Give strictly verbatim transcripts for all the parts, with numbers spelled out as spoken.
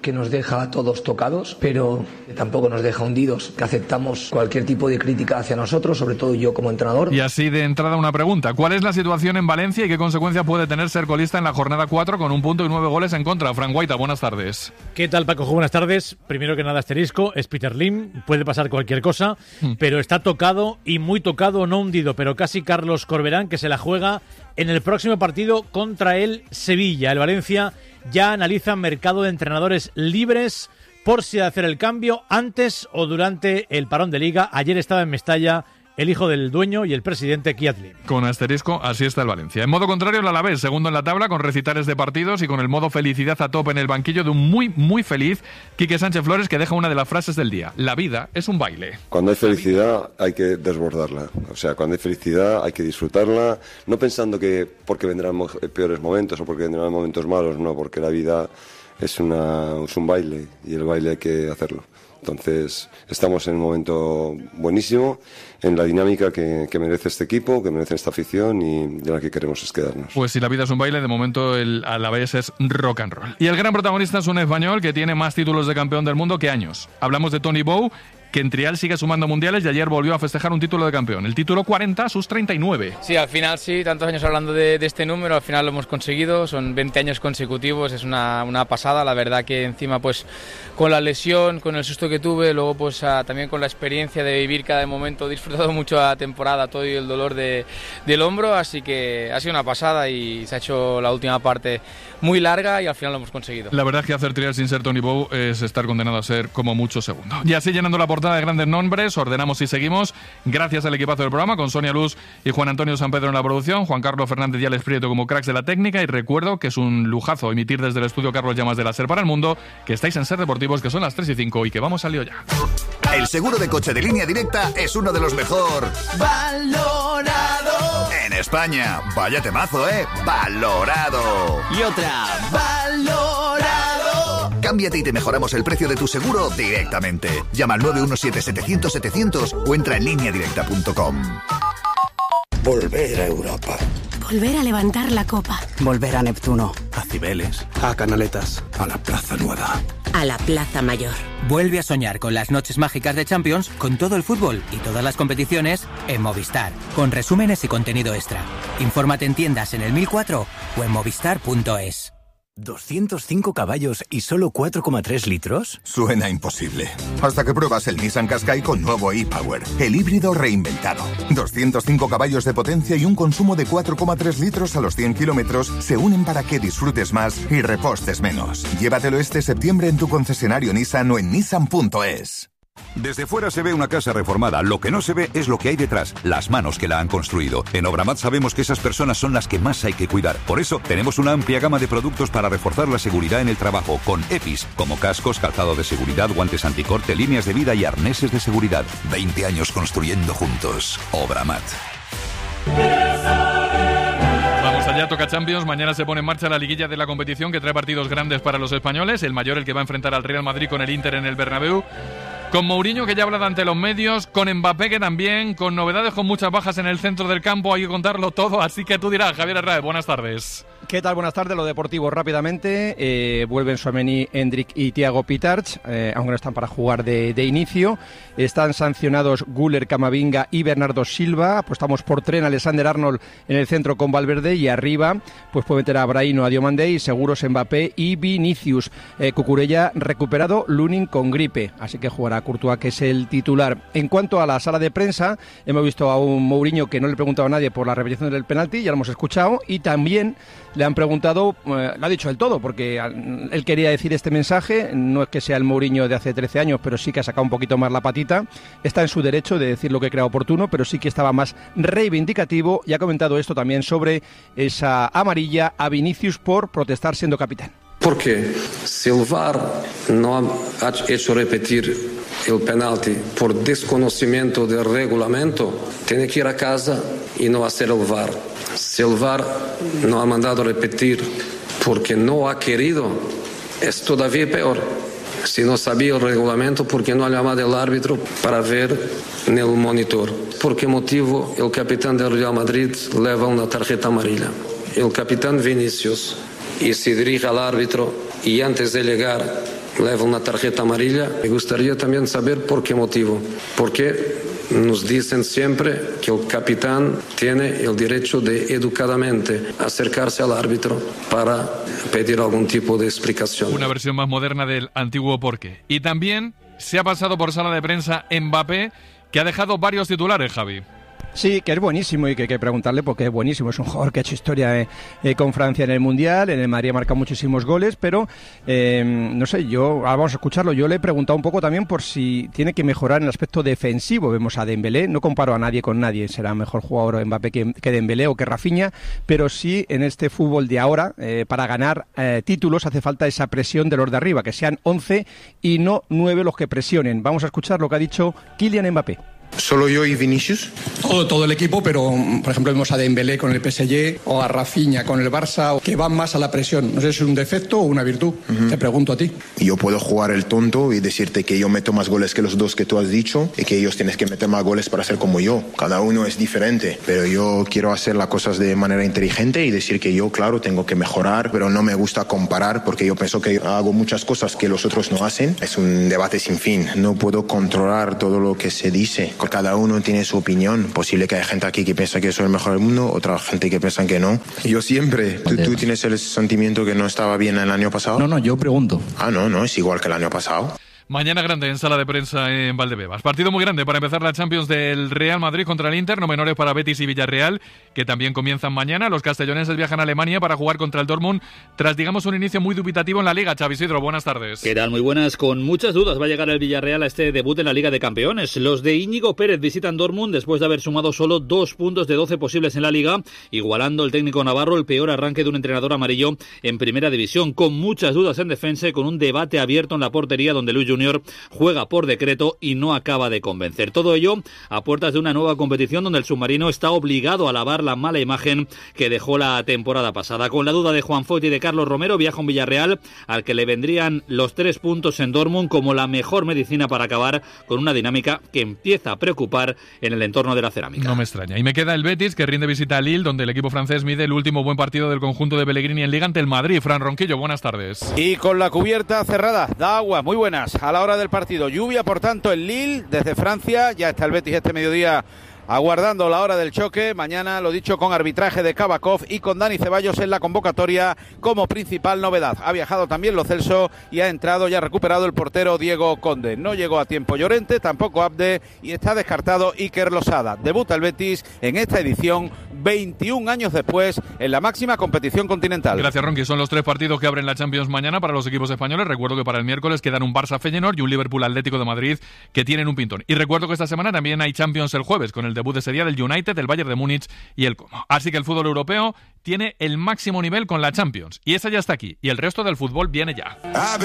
que nos deja a todos tocados, pero que tampoco nos deja hundidos, que aceptamos cualquier tipo de crítica hacia nosotros, sobre todo yo como entrenador. Y así de entrada una pregunta: ¿cuál es la situación en Valencia y qué consecuencias puede tener ser colista en la jornada cuatro con un punto y nueve goles en contra? Fran Guaita, buenas tardes. ¿Qué tal, Paco? Buenas tardes. Primero que nada, asterisco, es Peter Lim, puede pasar cualquier cosa, mm. pero está tocado y muy tocado, no hundido, pero casi Carlos Corberán, que se la juega en el próximo partido contra el Sevilla. El Valencia ya analiza mercado de entrenadores libres por si hacer el cambio antes o durante el parón de Liga. Ayer estaba en Mestalla el hijo del dueño y el presidente, Kiatli. Con asterisco, así está el Valencia. En modo contrario, el Alavés, segundo en la tabla, con recitales de partidos y con el modo felicidad a tope en el banquillo de un muy, muy feliz Quique Sánchez Flores, que deja una de las frases del día: la vida es un baile. Cuando hay felicidad hay que desbordarla. O sea, cuando hay felicidad hay que disfrutarla, no pensando que porque vendrán mo- peores momentos o porque vendrán momentos malos, no, porque la vida es, una, es un baile y el baile hay que hacerlo. Entonces, estamos en un momento buenísimo, en la dinámica que, que merece este equipo, que merece esta afición y de la que queremos es quedarnos. Pues si la vida es un baile, de momento el Alavés es rock and roll. Y el gran protagonista es un español que tiene más títulos de campeón del mundo que años. Hablamos de Toni Bou, que en trial sigue sumando mundiales y ayer volvió a festejar un título de campeón. El título cuarenta a sus treinta y nueve. Sí, al final sí, tantos años hablando de, de este número, al final lo hemos conseguido, son veinte años consecutivos, es una, una pasada, la verdad que encima pues con la lesión, con el susto que tuve, luego pues a, también con la experiencia de vivir cada momento, he disfrutado mucho la temporada, todo y el dolor de, del hombro, así que ha sido una pasada y se ha hecho la última parte muy larga y al final lo hemos conseguido. La verdad es que hacer trial sin ser Toni Bou es estar condenado a ser como mucho segundo. Y así, llenando la portada de grandes nombres, ordenamos y seguimos, gracias al equipazo del programa, con Sonia Luz y Juan Antonio San Pedro en la producción, Juan Carlos Fernández y Alex Prieto como cracks de la técnica, y recuerdo que es un lujazo emitir desde el estudio Carlos Llamas de la SER para el mundo, que estáis en SER Deportivos, que son las tres y cinco y que vamos al lío ya. El seguro de coche de Línea Directa es uno de los mejor valorado en España. Vaya temazo, ¿eh? Valorado. Y otra, valorado. Cámbiate y te mejoramos el precio de tu seguro directamente. Llama al nueve uno siete, setecientos, setecientos o entra en línea directa punto com. Volver a Europa. Volver a levantar la copa. Volver a Neptuno, a Cibeles, a Canaletas, a la Plaza Nueva, a la Plaza Mayor. Vuelve a soñar con las noches mágicas de Champions, con todo el fútbol y todas las competiciones en Movistar, con resúmenes y contenido extra. Infórmate en tiendas en el mil cuatro o en movistar punto es. ¿doscientos cinco caballos y solo cuatro coma tres litros? Suena imposible. Hasta que pruebas el Nissan Qashqai con nuevo e-Power, el híbrido reinventado. doscientos cinco caballos de potencia y un consumo de cuatro coma tres litros a los cien kilómetros se unen para que disfrutes más y repostes menos. Llévatelo este septiembre en tu concesionario Nissan o en nissan punto es. Desde fuera se ve una casa reformada, lo que no se ve es lo que hay detrás, las manos que la han construido. En Obramat sabemos que esas personas son las que más hay que cuidar. Por eso tenemos una amplia gama de productos para reforzar la seguridad en el trabajo, con EPIs, como cascos, calzado de seguridad, guantes anticorte, líneas de vida y arneses de seguridad. veinte años construyendo juntos. Obramat. Vamos allá, toca Champions. Mañana se pone en marcha la liguilla de la competición, que trae partidos grandes para los españoles. El mayor, el que va a enfrentar al Real Madrid con el Inter en el Bernabéu. Con Mourinho, que ya habla ante los medios, con Mbappé, que también, con novedades, con muchas bajas en el centro del campo, hay que contarlo todo, así que tú dirás. Javier Herrera, buenas tardes. ¿Qué tal? Buenas tardes. Lo deportivo rápidamente. Eh, vuelven Tchouaméni, Endrick y Thiago Pitarch, eh, aunque no están para jugar de, de inicio. Están sancionados Güler, Camavinga y Bernardo Silva. Apostamos por Trent Alexander-Arnold en el centro con Valverde, y arriba pues puede meter a Brahim o a Diomandé, y seguros Mbappé y Vinicius. Eh, Cucurella recuperado, Lunin con gripe, así que jugará Courtois, que es el titular. En cuanto a la sala de prensa, hemos visto a un Mourinho que no le ha preguntado a nadie por la repetición del penalti, ya lo hemos escuchado, y también le han preguntado, eh, lo ha dicho él todo, porque él quería decir este mensaje, no es que sea el Mourinho de hace trece años, pero sí que ha sacado un poquito más la patita, está en su derecho de decir lo que crea oportuno, pero sí que estaba más reivindicativo, y ha comentado esto también sobre esa amarilla a Vinicius por protestar siendo capitán. Porque si el V A R no ha hecho repetir el penalti por desconocimiento del reglamento, tiene que ir a casa y no hacer el V A R. Si el V A R no ha mandado repetir porque no ha querido, es todavía peor. Si no sabía el reglamento, ¿por qué no ha llamado al árbitro para ver en el monitor? ¿Por qué motivo el capitán del Real Madrid lleva una tarjeta amarilla? El capitán Vinicius, y se dirige al árbitro y antes de llegar leva una tarjeta amarilla. Me gustaría también saber por qué motivo. Porque nos dicen siempre que el capitán tiene el derecho de educadamente acercarse al árbitro para pedir algún tipo de explicación. Una versión más moderna del antiguo porqué. Y también se ha pasado por sala de prensa Mbappé, que ha dejado varios titulares, Javi. Sí, que es buenísimo y que hay que preguntarle porque es buenísimo. Es un jugador que ha hecho historia eh, eh, con Francia en el Mundial, en el Madrid ha marcado muchísimos goles, pero eh, no sé, yo, ahora vamos a escucharlo, yo le he preguntado un poco también por si tiene que mejorar en el aspecto defensivo. Vemos a Dembélé, no comparo a nadie con nadie, será mejor jugador Mbappé que, que Dembélé o que Rafinha, pero sí en este fútbol de ahora, eh, para ganar eh, títulos hace falta esa presión de los de arriba, que sean once y no nueve los que presionen. Vamos a escuchar lo que ha dicho Kylian Mbappé. ¿Solo yo y Vinicius? Todo, todo el equipo, pero por ejemplo vemos a Dembélé con el P S G o a Rafinha con el Barça, que van más a la presión. No sé si es un defecto o una virtud. Uh-huh. Te pregunto a ti. Yo puedo jugar el tonto y decirte que yo meto más goles que los dos que tú has dicho y que ellos tienes que meter más goles para ser como yo. Cada uno es diferente, pero yo quiero hacer las cosas de manera inteligente y decir que yo, claro, tengo que mejorar, pero no me gusta comparar porque yo pienso que hago muchas cosas que los otros no hacen. Es un debate sin fin. No puedo controlar todo lo que se dice. Cada uno tiene su opinión. Posible que haya gente aquí que piensa que soy el mejor del mundo, otra gente que piensa que no. Yo siempre. ¿Tú, tú tienes el sentimiento que no estaba bien el año pasado? No, no, yo pregunto. Ah, no, no, es igual que el año pasado. Mañana grande en sala de prensa en Valdebebas. Partido muy grande para empezar la Champions del Real Madrid contra el Inter, no menores para Betis y Villarreal, que también comienzan mañana. Los castelloneses viajan a Alemania para jugar contra el Dortmund tras, digamos, un inicio muy dubitativo en la Liga. Xavi Isidro, buenas tardes. ¿Qué tal? Muy buenas. Con muchas dudas va a llegar el Villarreal a este debut en la Liga de Campeones. Los de Íñigo Pérez visitan Dortmund después de haber sumado solo dos puntos de doce posibles en la Liga, igualando el técnico navarro el peor arranque de un entrenador amarillo en Primera División, con muchas dudas en defensa y con un debate abierto en la portería donde Luis Junior juega por decreto y no acaba de convencer. Todo ello a puertas de una nueva competición donde el submarino está obligado a lavar la mala imagen que dejó la temporada pasada. Con la duda de Juan Foyt y de Carlos Romero, viaja un Villarreal al que le vendrían los tres puntos en Dortmund como la mejor medicina para acabar con una dinámica que empieza a preocupar en el entorno de la cerámica. No me extraña. Y me queda el Betis, que rinde visita a Lille, donde el equipo francés mide el último buen partido del conjunto de Pellegrini en Liga ante el Madrid. Fran Ronquillo, buenas tardes. Y con la cubierta cerrada, da agua, muy buenas a la hora del partido. Lluvia, por tanto, en Lille, desde Francia. Ya está el Betis este mediodía aguardando la hora del choque. Mañana, lo dicho, con arbitraje de Kabakov y con Dani Ceballos en la convocatoria como principal novedad. Ha viajado también Lo Celso y ha entrado y ha recuperado el portero Diego Conde. No llegó a tiempo Llorente, tampoco Abde, y está descartado Iker Losada. Debuta el Betis en esta edición veintiún años después en la máxima competición continental. Gracias, Ronqui. Son los tres partidos que abren la Champions mañana para los equipos españoles. Recuerdo que para el miércoles quedan un Barça-Feyenoord y un Liverpool-Atlético de Madrid, que tienen un pintón. Y recuerdo que esta semana también hay Champions el jueves, con el debut de ese día del United, del Bayern de Múnich y el Como. Así que el fútbol europeo tiene el máximo nivel con la Champions, y esa ya está aquí, y el resto del fútbol viene ya.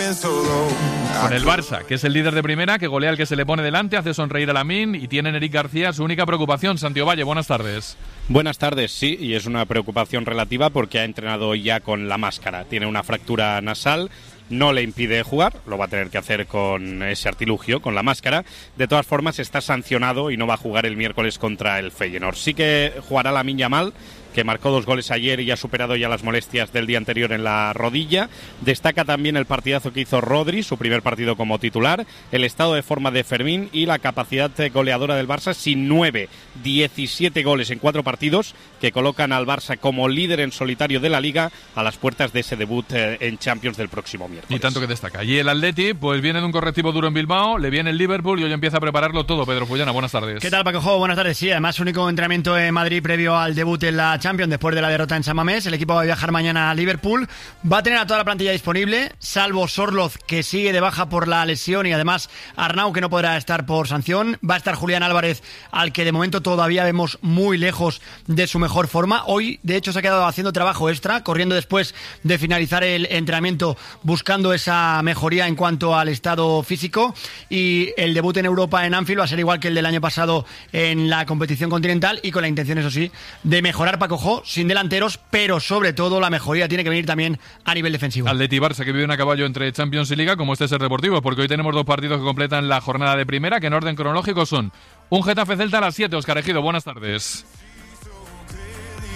Con el Barça, que es el líder de primera, que golea al que se le pone delante, hace sonreír a Lamine, y tiene en Eric García su única preocupación. Santiago Valle, buenas tardes. Buenas tardes, sí, y es una preocupación relativa porque ha entrenado ya con la máscara. Tiene una fractura nasal, no le impide jugar, lo va a tener que hacer con ese artilugio, con la máscara. De todas formas, está sancionado y no va a jugar el miércoles contra el Feyenoord. Sí que jugará Lamine Yamal, que marcó dos goles ayer y ha superado ya las molestias del día anterior en la rodilla. Destaca también el partidazo que hizo Rodri, su primer partido como titular, el estado de forma de Fermín y la capacidad goleadora del Barça, sin nueve, diecisiete goles en cuatro partidos, que colocan al Barça como líder en solitario de la Liga a las puertas de ese debut en Champions del próximo miércoles. Y tanto que destaca. Y el Atleti, pues viene de un correctivo duro en Bilbao, le viene el Liverpool y hoy empieza a prepararlo todo. Pedro Fullana, buenas tardes. ¿Qué tal, Paco Jo? Buenas tardes. Sí, además único entrenamiento en Madrid previo al debut en la Champions después de la derrota en San Mamés. El equipo va a viajar mañana a Liverpool. Va a tener a toda la plantilla disponible, salvo Sorloz, que sigue de baja por la lesión, y además Arnau, que no podrá estar por sanción. Va a estar Julián Álvarez, al que de momento todavía vemos muy lejos de su mejor forma. Hoy, de hecho, se ha quedado haciendo trabajo extra, corriendo después de finalizar el entrenamiento, buscando esa mejoría en cuanto al estado físico. Y el debut en Europa en Anfield va a ser igual que el del año pasado en la competición continental, y con la intención, eso sí, de mejorar, Paco Jo, sin delanteros, pero sobre todo la mejoría tiene que venir también a nivel defensivo. Atleti Barça, que vive a caballo entre Champions y Liga, como este es el Deportivo, porque hoy tenemos dos partidos que completan la jornada de primera, que en orden cronológico son un Getafe Celta a las siete. Óscar Ejido, buenas tardes.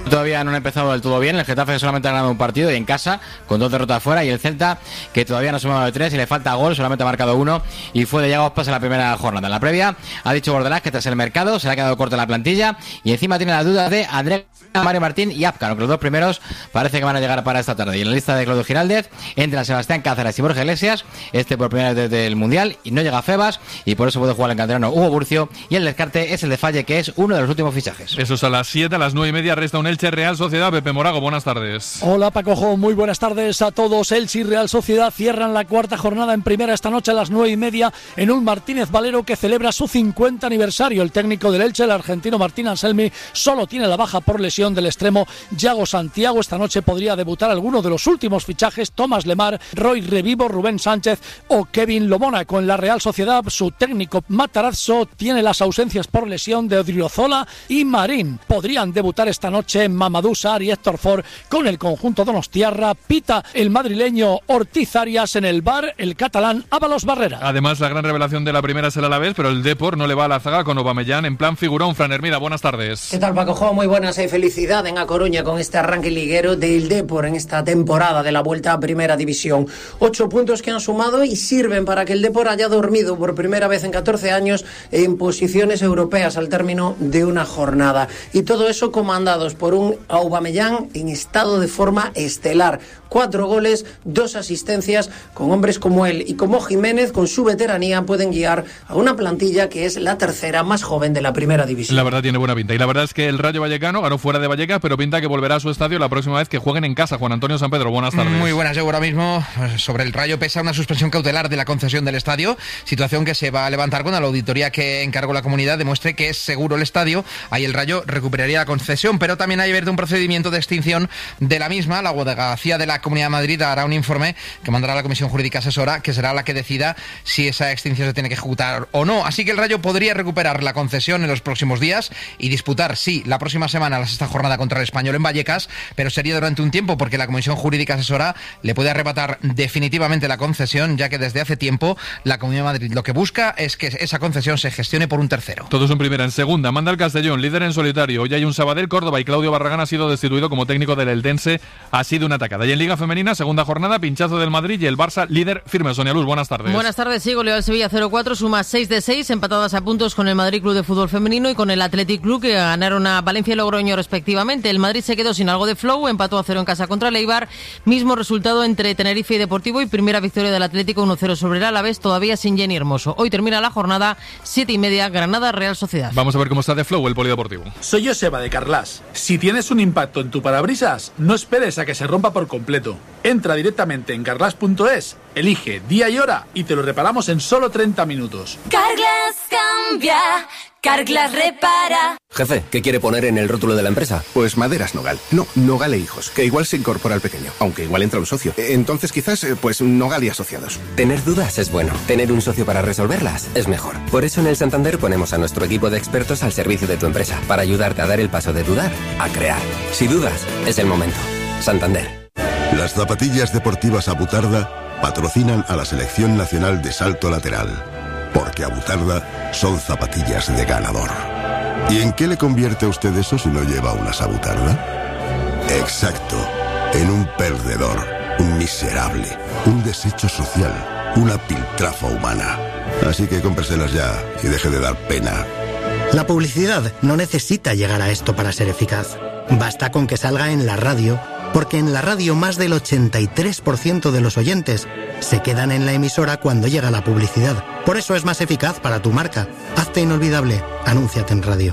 Todavía no han empezado del todo bien. El Getafe solamente ha ganado un partido y en casa, con dos derrotas fuera, y el Celta, que todavía no ha sumado de tres y le falta gol, solamente ha marcado uno y fue de Iago Aspas en la primera jornada. En la previa ha dicho Bordalás que tras el mercado se le ha quedado corta la plantilla y encima tiene la duda de André, Mario Martín y Apcar, aunque los dos primeros parece que van a llegar para esta tarde. Y en la lista de Claudio Giraldez entran Sebastián Cáceres y Borja Iglesias, este por primera vez desde el Mundial, y no llega Febas y por eso puede jugar el canterano Hugo Burcio, y el descarte es el de Falle, que es uno de los últimos fichajes. Eso es a las siete, a las nueve y media resta un Elche Real Sociedad. Pepe Morago, buenas tardes. Hola Paco Jo, muy buenas tardes a todos. Elche y Real Sociedad cierran la cuarta jornada en primera esta noche a las nueve y media en un Martínez Valero que celebra su cincuenta aniversario. El técnico del Elche, el argentino Martín Anselmi, solo tiene la baja por lesión del extremo Yago Santiago. Esta noche podría debutar alguno de los últimos fichajes: Tomás Lemar, Roy Revivo, Rubén Sánchez o Kevin Lomónaco. En la Real Sociedad, su técnico Matarazzo tiene las ausencias por lesión de Odriozola y Marín. Podrían debutar esta noche Mamadou Sarr y Héctor Ford con el conjunto donostiarra. Pita el madrileño Ortiz Arias, en el bar el catalán Ábalos Barrera. Además, la gran revelación de la primera es el Alavés, pero el Depor no le va a la zaga con Aubameyang en plan figurón. Fran Hermida, buenas tardes. ¿Qué tal, Paco Jo? Muy buenas. Hay felicidad en A Coruña con este arranque liguero del Depor en esta temporada de la vuelta a Primera División. Ocho puntos que han sumado y sirven para que el Depor haya dormido por primera vez en catorce años en posiciones europeas al término de una jornada. Y todo eso comandados por un Aubameyang en estado de forma estelar. Cuatro goles, dos asistencias, con hombres como él y como Jiménez, con su veteranía, pueden guiar a una plantilla que es la tercera más joven de la Primera División. La verdad tiene buena pinta. Y la verdad es que el Rayo Vallecano ganó fuera de Vallecas, pero pinta que volverá a su estadio la próxima vez que jueguen en casa. Juan Antonio San Pedro, buenas tardes. Muy buenas. Yo ahora mismo sobre el Rayo pesa una suspensión cautelar de la concesión del estadio, situación que se va a levantar cuando la auditoría que encargó la comunidad demuestre que es seguro el estadio. Ahí el Rayo recuperaría la concesión, pero también hay abierto un procedimiento de extinción de la misma. La abogacía de la Comunidad de Madrid hará un informe que mandará a la Comisión Jurídica Asesora, que será la que decida si esa extinción se tiene que ejecutar o no. Así que el Rayo podría recuperar la concesión en los próximos días y disputar, sí, la próxima semana la sexta jornada contra el Español en Vallecas, pero sería durante un tiempo porque la Comisión Jurídica Asesora le puede arrebatar definitivamente la concesión, ya que desde hace tiempo la Comunidad de Madrid lo que busca es que esa concesión se gestione por un tercero. Todos en primera. En segunda, manda el Castellón, líder en solitario. Hoy hay un Sabadell, Córdoba, y Claudio Barragán ha sido destituido como técnico del Eldense. Ha sido una atacada. Y en Liga Femenina, segunda jornada, pinchazo del Madrid y el Barça líder firme. Sonia Luz, buenas tardes. Buenas tardes, sí, goleó al Sevilla cero cuatro, suma seis de seis, empatadas a puntos con el Madrid Club de Fútbol Femenino y con el Athletic Club, que ganaron a Valencia y Logroño respectivamente. El Madrid se quedó sin algo de flow, empató a cero en casa contra el Eibar, mismo resultado entre Tenerife y Deportivo, y primera victoria del Atlético uno cero sobre el Alavés, todavía sin Jenny Hermoso. Hoy termina la jornada, siete y media, Granada Real Sociedad. Vamos a ver cómo está de flow el polideportivo. Soy Joseba de Carlas. Si tienes un impacto en tu parabrisas, no esperes a que se rompa por completo. Entra directamente en carlas punto es, elige día y hora y te lo reparamos en solo treinta minutos. Carglass cambia, Carglass repara. Jefe, ¿qué quiere poner en el rótulo de la empresa? Pues Maderas Nogal. No, Nogal e Hijos, que igual se incorpora al pequeño, aunque igual entra un socio. Entonces quizás, pues Nogal y Asociados. Tener dudas es bueno. Tener un socio para resolverlas es mejor. Por eso en el Santander ponemos a nuestro equipo de expertos al servicio de tu empresa, para ayudarte a dar el paso de dudar a crear. Si dudas, es el momento. Santander. Las zapatillas deportivas Abutarda patrocinan a la Selección Nacional de Salto Lateral, porque Abutarda son zapatillas de ganador. ¿Y en qué le convierte a usted eso si no lleva una Abutarda? Exacto, en un perdedor, un miserable, un desecho social, una piltrafa humana. Así que cómpreselas ya y deje de dar pena. La publicidad no necesita llegar a esto para ser eficaz. Basta con que salga en la radio, porque en la radio más del ochenta y tres por ciento de los oyentes se quedan en la emisora cuando llega la publicidad. Por eso es más eficaz para tu marca. Hazte inolvidable. Anúnciate en radio.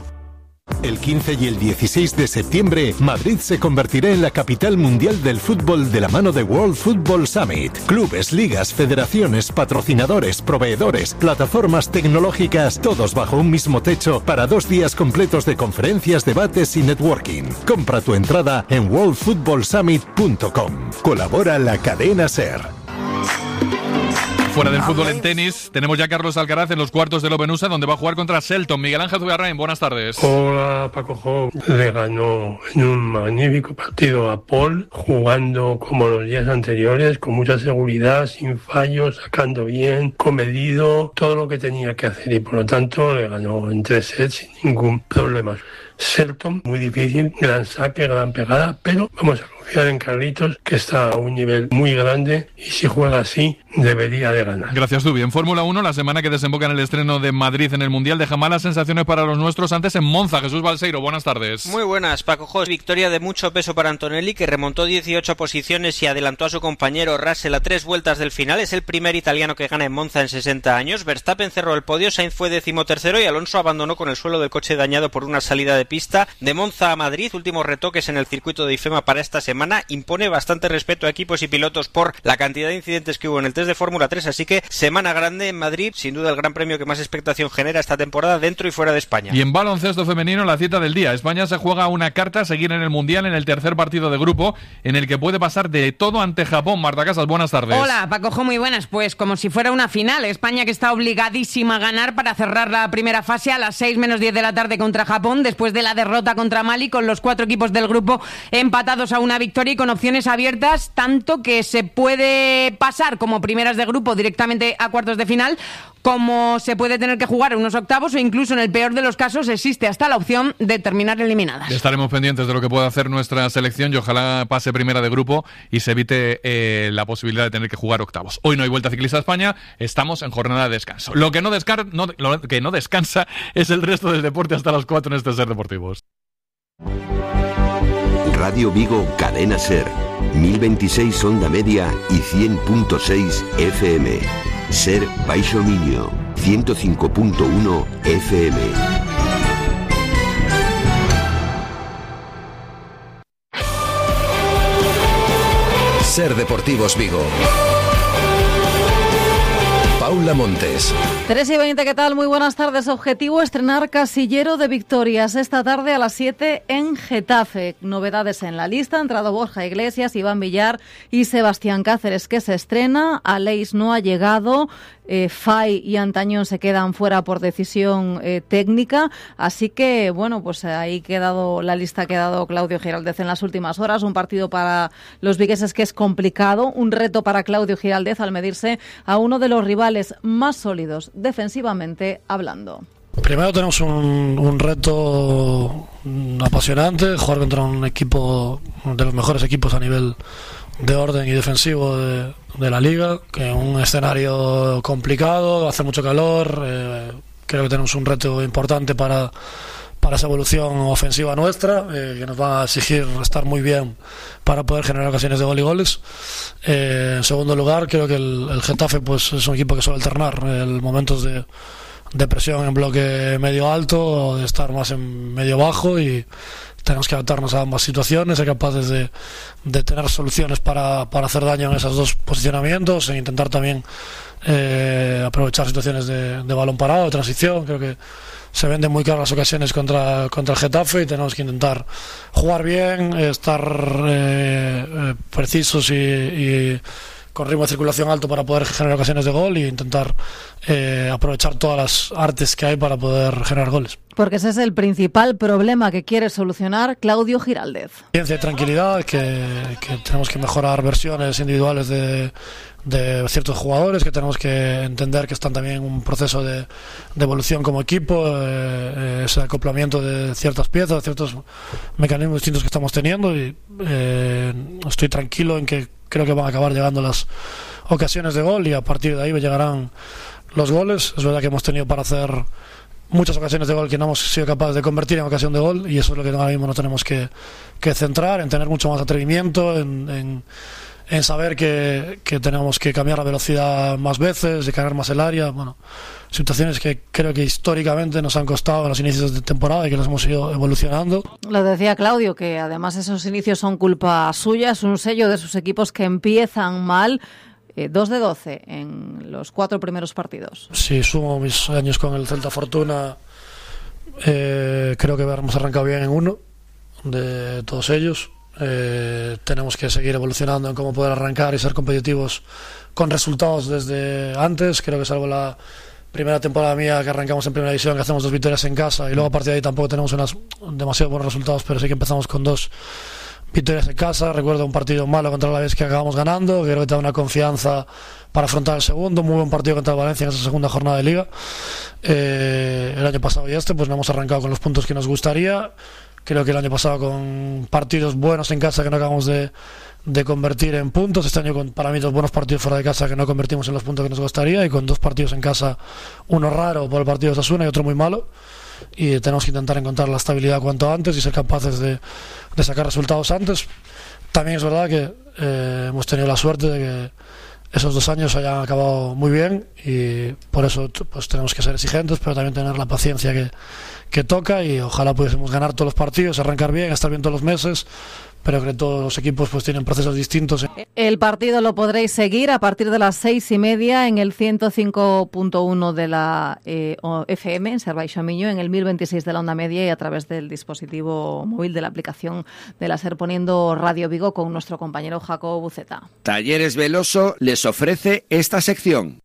El quince y el dieciséis de septiembre, Madrid se convertirá en la capital mundial del fútbol de la mano de World Football Summit. Clubes, ligas, federaciones, patrocinadores, proveedores, plataformas tecnológicas, todos bajo un mismo techo para dos días completos de conferencias, debates y networking. Compra tu entrada en world football summit punto com. Colabora la cadena SER. Fuera del fútbol en tenis, tenemos ya a Carlos Alcaraz en los cuartos del Open U S A, donde va a jugar contra Shelton. Miguel Ángel Zugarrain, buenas tardes. Hola, Paco Jo. Le ganó en un magnífico partido a Paul, jugando como los días anteriores, con mucha seguridad, sin fallos, sacando bien, comedido, todo lo que tenía que hacer, y por lo tanto le ganó en tres sets sin ningún problema. Shelton, muy difícil, gran saque, gran pegada, pero vamos a confiar en Carlitos, que está a un nivel muy grande, y si juega así, debería de ganar. Gracias, Dubi. En Fórmula uno, la semana que desemboca en el estreno de Madrid en el Mundial deja malas sensaciones para los nuestros. Antes en Monza, Jesús Balseiro, buenas tardes. Muy buenas, Paco Jos. Victoria de mucho peso para Antonelli, que remontó dieciocho posiciones y adelantó a su compañero Russell a tres vueltas del final. Es el primer italiano que gana en Monza en sesenta años. Verstappen cerró el podio, Sainz fue decimotercero y Alonso abandonó con el suelo del coche dañado por una salida de pista. De Monza a Madrid, últimos retoques en el circuito de IFEMA para esta semana. Impone bastante respeto a equipos y pilotos por la cantidad de incidentes que hubo en el test de Fórmula tres, así que semana grande en Madrid, sin duda el gran premio que más expectación genera esta temporada dentro y fuera de España. Y en baloncesto femenino, la cita del día. España se juega una carta a seguir en el Mundial en el tercer partido de grupo, en el que puede pasar de todo ante Japón. Marta Casas, buenas tardes. Hola, Paco, muy buenas. Pues como si fuera una final. España, que está obligadísima a ganar para cerrar la primera fase a las seis menos diez de la tarde contra Japón, después de la derrota contra Mali, con los cuatro equipos del grupo empatados a una victoria y con opciones abiertas, tanto que se puede pasar como primeras de grupo directamente a cuartos de final, como se puede tener que jugar unos octavos, o incluso en el peor de los casos existe hasta la opción de terminar eliminadas. Estaremos pendientes de lo que pueda hacer nuestra selección y ojalá pase primera de grupo y se evite eh, la posibilidad de tener que jugar octavos. Hoy no hay Vuelta Ciclista a España, estamos en jornada de descanso. Lo que no, descar- no, lo que no descansa es el resto del deporte hasta las cuatro en este Ser Deportivos. Radio Vigo, Cadena Ser, mil veintiséis onda media y cien punto seis F M. Ser Baixo Miño, ciento cinco punto uno F M. Ser Deportivos Vigo. Paula Montes. tres y veinte, ¿qué tal? Muy buenas tardes. Objetivo: estrenar casillero de victorias esta tarde a las siete en Getafe. Novedades en la lista: ha entrado Borja Iglesias, Iván Villar y Sebastián Cáceres, que se estrena. Aleix no ha llegado. Eh, Fay y Antañón se quedan fuera por decisión eh, técnica, así que bueno, pues ahí quedado la lista, ha quedado Claudio Giraldez en las últimas horas. Un partido para los vigueses que es complicado, un reto para Claudio Giraldez al medirse a uno de los rivales más sólidos defensivamente hablando. Primero tenemos un, un reto apasionante, jugar contra un equipo de los mejores equipos a nivel de orden y defensivo de, de la liga, que es un escenario complicado, hace mucho calor. Eh, creo que tenemos un reto importante para, para esa evolución ofensiva nuestra, eh, que nos va a exigir estar muy bien para poder generar ocasiones de gol y goles. Eh, en segundo lugar, creo que el, el Getafe pues es un equipo que suele alternar el momentos de de presión en bloque medio alto o de estar más en medio bajo, y tenemos que adaptarnos a ambas situaciones, ser capaces de, de tener soluciones para, para hacer daño en esos dos posicionamientos e intentar también eh, aprovechar situaciones de, de balón parado, de transición. Creo que se venden muy caras las ocasiones contra, contra el Getafe y tenemos que intentar jugar bien, estar eh, eh, precisos y, y con ritmo de circulación alto para poder generar ocasiones de gol e intentar eh, aprovechar todas las artes que hay para poder generar goles. Porque ese es el principal problema que quiere solucionar Claudio Giraldez. Ciencia y tranquilidad, que, que tenemos que mejorar versiones individuales de, de ciertos jugadores, que tenemos que entender que están también en un proceso de, de evolución como equipo, eh, ese acoplamiento de ciertas piezas, de ciertos mecanismos distintos que estamos teniendo, y eh, estoy tranquilo en que creo que van a acabar llegando las ocasiones de gol y a partir de ahí llegarán los goles. Es verdad que hemos tenido para hacer muchas ocasiones de gol que no hemos sido capaces de convertir en ocasión de gol, y eso es lo que ahora mismo nos tenemos que, que centrar, en tener mucho más atrevimiento, en, en, en saber que, que tenemos que cambiar la velocidad más veces, de cargar más el área. Bueno, situaciones que creo que históricamente nos han costado en los inicios de temporada y que las hemos ido evolucionando. Lo decía Claudio, que además esos inicios son culpa suya, es un sello de sus equipos que empiezan mal. Eh, dos de doce en los cuatro primeros partidos. Si sumo mis años con el Celta Fortuna, eh, creo que hemos arrancado bien en uno de todos ellos. Eh, tenemos que seguir evolucionando en cómo poder arrancar y ser competitivos con resultados desde antes. Creo que salvo la primera temporada mía que arrancamos en primera división, que hacemos dos victorias en casa y luego a partir de ahí tampoco tenemos unas demasiado buenos resultados, pero sí que empezamos con dos victorias en casa. Recuerdo un partido malo contra la Alavés que acabamos ganando, que creo que te da una confianza para afrontar el segundo. Muy buen partido contra el Valencia en esa segunda jornada de Liga. Eh, el año pasado y este pues no hemos arrancado con los puntos que nos gustaría. Creo que el año pasado con partidos buenos en casa que no acabamos de, de convertir en puntos. Este año con para mí dos buenos partidos fuera de casa que no convertimos en los puntos que nos gustaría, y con dos partidos en casa, uno raro por el partido de Osasuna y otro muy malo. Y tenemos que intentar encontrar la estabilidad cuanto antes y ser capaces de, de sacar resultados antes. También es verdad que eh, hemos tenido la suerte de que esos dos años hayan acabado muy bien, y por eso pues tenemos que ser exigentes, pero también tener la paciencia que, que toca, y ojalá pudiésemos ganar todos los partidos, arrancar bien, estar bien todos los meses, pero que todos los equipos pues tienen procesos distintos. El partido lo podréis seguir a partir de las seis y media en el ciento cinco punto uno de la eh, F M en Ser Baixo Miño, en el mil veintiséis de la onda media y a través del dispositivo móvil de la aplicación de la SER poniendo Radio Vigo con nuestro compañero Jacobo Buceta. Talleres Veloso les ofrece esta sección.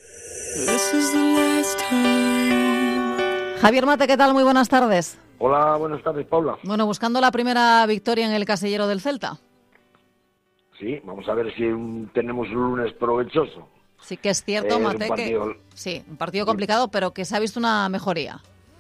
Javier Mate, ¿qué tal? Muy buenas tardes. Hola, buenas tardes, Paula. Bueno, buscando la primera victoria en el casillero del Celta. Sí, vamos a ver si un, tenemos un lunes provechoso. Sí que es cierto, eh, Mate, es partido... que sí, un partido complicado, pero que se ha visto una mejoría.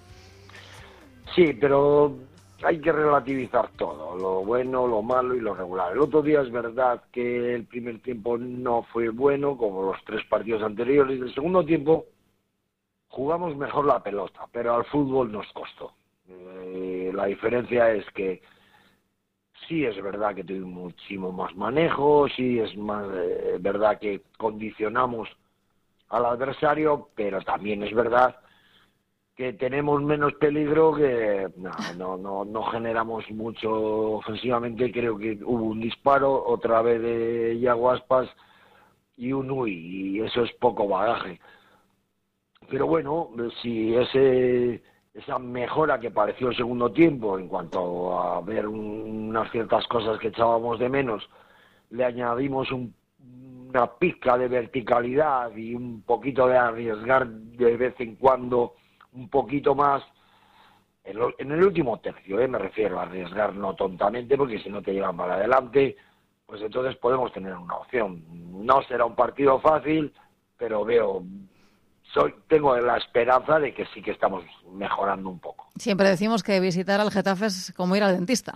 Sí, pero hay que relativizar todo, lo bueno, lo malo y lo regular. El otro día es verdad que el primer tiempo no fue bueno, como los tres partidos anteriores. El segundo tiempo jugamos mejor la pelota, pero al fútbol nos costó. Eh, la diferencia es que sí es verdad que tuvimos muchísimo más manejo, sí es más eh, verdad que condicionamos al adversario, pero también es verdad que tenemos menos peligro, que no, no, no, no generamos mucho ofensivamente. Creo que hubo un disparo, otra vez de Iago Aspas y un uy, y eso es poco bagaje. Pero bueno, si ese... esa mejora que pareció el segundo tiempo en cuanto a ver un, unas ciertas cosas que echábamos de menos, le añadimos un, una pizca de verticalidad y un poquito de arriesgar de vez en cuando un poquito más en, lo, en el último tercio, ¿eh? Me refiero a arriesgar no tontamente, porque si no te llevan para adelante, pues entonces podemos tener una opción. No será un partido fácil, pero veo... Soy, tengo la esperanza de que sí que estamos mejorando un poco. Siempre decimos que visitar al Getafe es como ir al dentista.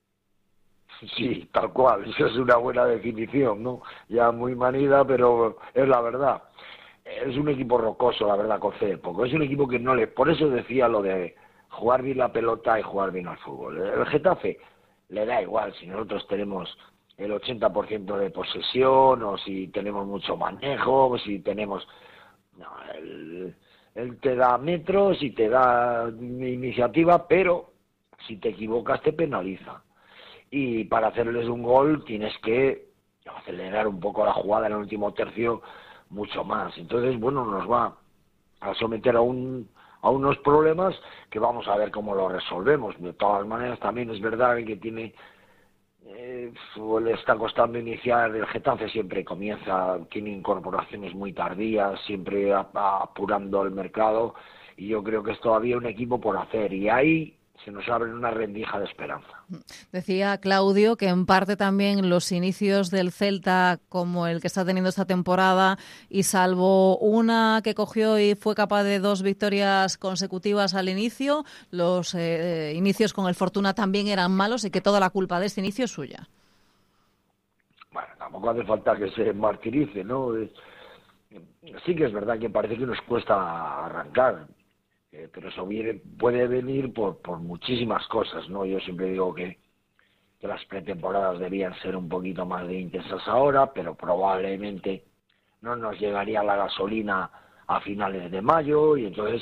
Sí, tal cual. Eso es una buena definición, ¿no? Ya muy manida, pero es la verdad. Es un equipo rocoso, la verdad, concede poco. Es un equipo que no le... Por eso decía lo de jugar bien la pelota y jugar bien al fútbol. El Getafe le da igual si nosotros tenemos el ochenta por ciento de posesión, o si tenemos mucho manejo, o si tenemos... No, él, él te da metros y te da iniciativa, pero si te equivocas te penaliza. Y para hacerles un gol tienes que acelerar un poco la jugada en el último tercio mucho más. Entonces, bueno, nos va a someter a un a unos problemas que vamos a ver cómo lo resolvemos. De todas maneras, también es verdad que tiene... Eh, le está costando iniciar. El Getafe siempre comienza, tiene incorporaciones muy tardías, siempre apurando el mercado, y yo creo que es todavía un equipo por hacer, y ahí se nos abre una rendija de esperanza. Decía Claudio que en parte también los inicios del Celta, como el que está teniendo esta temporada, y salvo una que cogió y fue capaz de dos victorias consecutivas al inicio, los eh, inicios con el Fortuna también eran malos, y que toda la culpa de este inicio es suya. Bueno, tampoco hace falta que se martirice, ¿no? Es, sí que es verdad que parece que nos cuesta arrancar, eh, pero eso viene, puede venir por, por muchísimas cosas, ¿no? Yo siempre digo que, que las pretemporadas debían ser un poquito más de intensas ahora, pero probablemente no nos llegaría la gasolina a finales de mayo, y entonces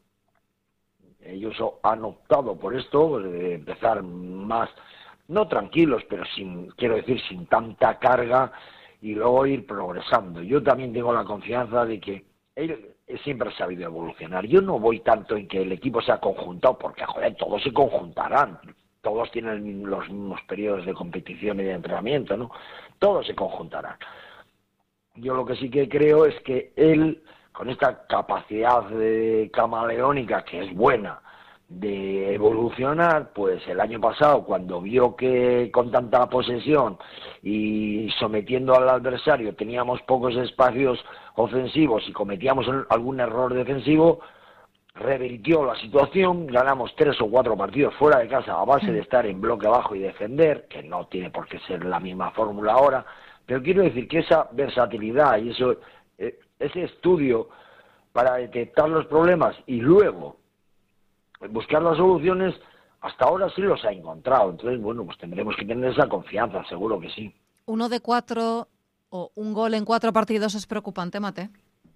ellos han optado por esto, de empezar más, no tranquilos, pero sin, quiero decir, sin tanta carga, y luego ir progresando. Yo también tengo la confianza de que él siempre ha sabido evolucionar. Yo no voy tanto en que el equipo sea conjuntado, porque, joder, todos se conjuntarán, todos tienen los mismos periodos de competición y de entrenamiento, ¿no? Todos se conjuntarán. Yo lo que sí que creo es que él, con esta capacidad de camaleónica, que es buena, de evolucionar, pues el año pasado, cuando vio que con tanta posesión y sometiendo al adversario teníamos pocos espacios ofensivos y cometíamos algún error defensivo, revirtió la situación, ganamos tres o cuatro partidos fuera de casa a base de estar en bloque bajo y defender, que no tiene por qué ser la misma fórmula ahora, pero quiero decir que esa versatilidad y eso, ese estudio para detectar los problemas y luego buscar las soluciones, hasta ahora sí los ha encontrado. Entonces, bueno, pues tendremos que tener esa confianza, seguro que sí. Uno de cuatro o un gol en cuatro partidos es preocupante, Mate.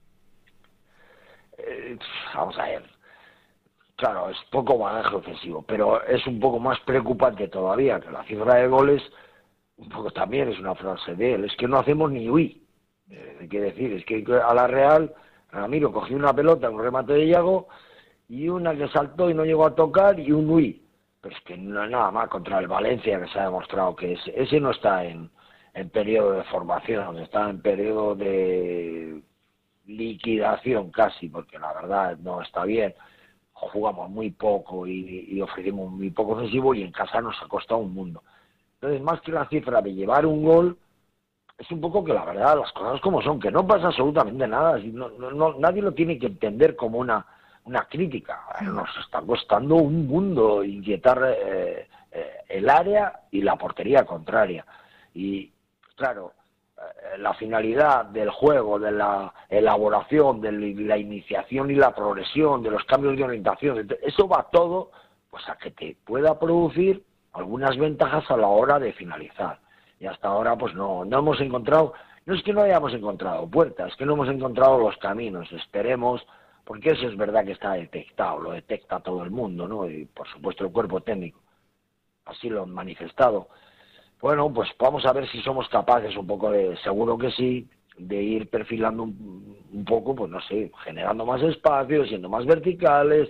Eh, vamos a ver. Claro, es poco manejo ofensivo, pero es un poco más preocupante todavía que la cifra de goles. Un poco también es una frase de él. Es que no hacemos ni huí. Eh, hay que decir, es que a la Real, Ramiro cogió una pelota, un remate de Iago, y una que saltó y no llegó a tocar y un Nui. Pero es que no es nada más contra el Valencia, que se ha demostrado que ese, ese no está en, en periodo de formación, está en periodo de liquidación casi, porque la verdad no está bien. Jugamos muy poco y, y ofrecimos muy poco ofensivo y en casa nos ha costado un mundo. Entonces, más que la cifra de llevar un gol, es un poco que la verdad, las cosas como son, que no pasa absolutamente nada. No, no, no, nadie lo tiene que entender como una una crítica. Nos está costando un mundo inquietar eh, eh, el área y la portería contraria. Y, claro, eh, la finalidad del juego, de la elaboración, de la iniciación y la progresión, de los cambios de orientación, eso va todo pues a que te pueda producir algunas ventajas a la hora de finalizar. Y hasta ahora pues no, no hemos encontrado, no es que no hayamos encontrado puertas, es que no hemos encontrado los caminos. Esperemos, porque eso es verdad que está detectado, lo detecta todo el mundo, ¿no? Y por supuesto el cuerpo técnico, así lo han manifestado. Bueno, pues vamos a ver si somos capaces un poco de, seguro que sí, de ir perfilando un, un poco, pues no sé, generando más espacios, siendo más verticales,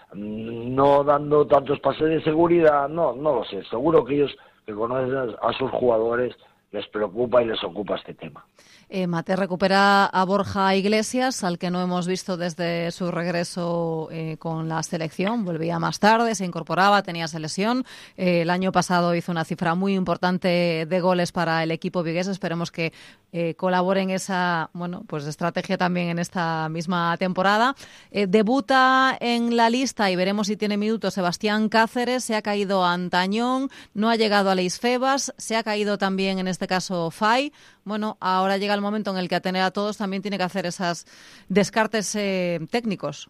no dando tantos pases de seguridad, no, no lo sé, seguro que ellos que conocen a sus jugadores les preocupa y les ocupa este tema. Eh, Mate recupera a Borja Iglesias, al que no hemos visto desde su regreso eh, con la selección. Volvía más tarde, se incorporaba, tenía esa lesión. Eh, el año pasado hizo una cifra muy importante de goles para el equipo vigués. Esperemos que eh, colabore en esa bueno, pues estrategia también en esta misma temporada. Eh, debuta en la lista y veremos si tiene minutos Sebastián Cáceres. Se ha caído Antañón, no ha llegado Aleix Febas, se ha caído también en este caso Fay. Bueno, ahora llega el momento en el que a tener a todos también tiene que hacer esos descartes eh, técnicos.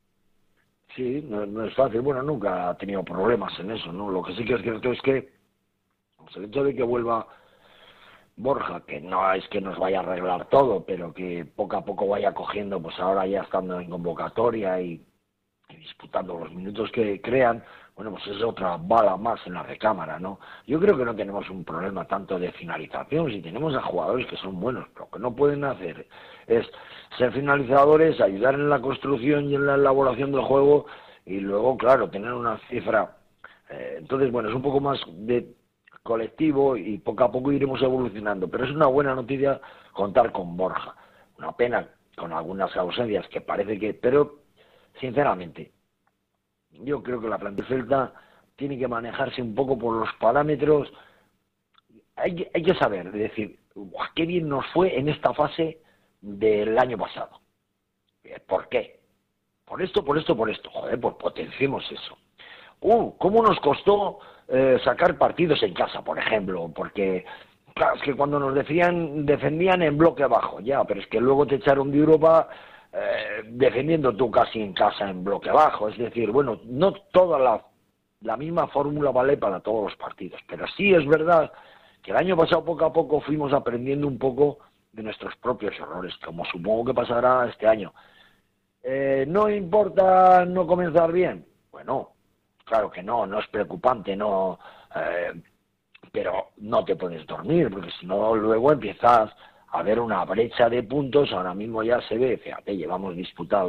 Sí, no, no es fácil. Bueno, nunca ha tenido problemas en eso, ¿no? Lo que sí que es cierto es que pues el hecho de que vuelva Borja, que no es que nos vaya a arreglar todo, pero que poco a poco vaya cogiendo, pues ahora ya estando en convocatoria y, y disputando los minutos que crean, bueno, pues es otra bala más en la recámara, ¿no? Yo creo que no tenemos un problema tanto de finalización, si tenemos a jugadores que son buenos, pero lo que no pueden hacer es ser finalizadores, ayudar en la construcción y en la elaboración del juego y luego, claro, tener una cifra. Eh, entonces, bueno, es un poco más de colectivo y poco a poco iremos evolucionando, pero es una buena noticia contar con Borja. Una pena con algunas ausencias que parece que... Pero, sinceramente, yo creo que la plantilla Celta tiene que manejarse un poco por los parámetros. Hay que, hay que saber, es decir, ¡guau, qué bien nos fue en esta fase del año pasado! ¿Por qué? Por esto, por esto, por esto. Joder, pues potenciemos eso. Uh, ¿cómo nos costó eh, sacar partidos en casa, por ejemplo? Porque, claro, es que cuando nos defendían, defendían en bloque bajo, ya, pero es que luego te echaron de Europa... Eh, defendiendo tú casi en casa en bloque bajo, es decir, bueno, no toda la, la misma fórmula vale para todos los partidos, pero sí es verdad que el año pasado poco a poco fuimos aprendiendo un poco de nuestros propios errores, como supongo que pasará este año. Eh, ¿No importa no comenzar bien? Bueno, claro que no, no es preocupante, no, eh, pero no te puedes dormir, porque si no luego empiezas a ver una brecha de puntos. Ahora mismo ya se ve, fíjate, llevamos disputados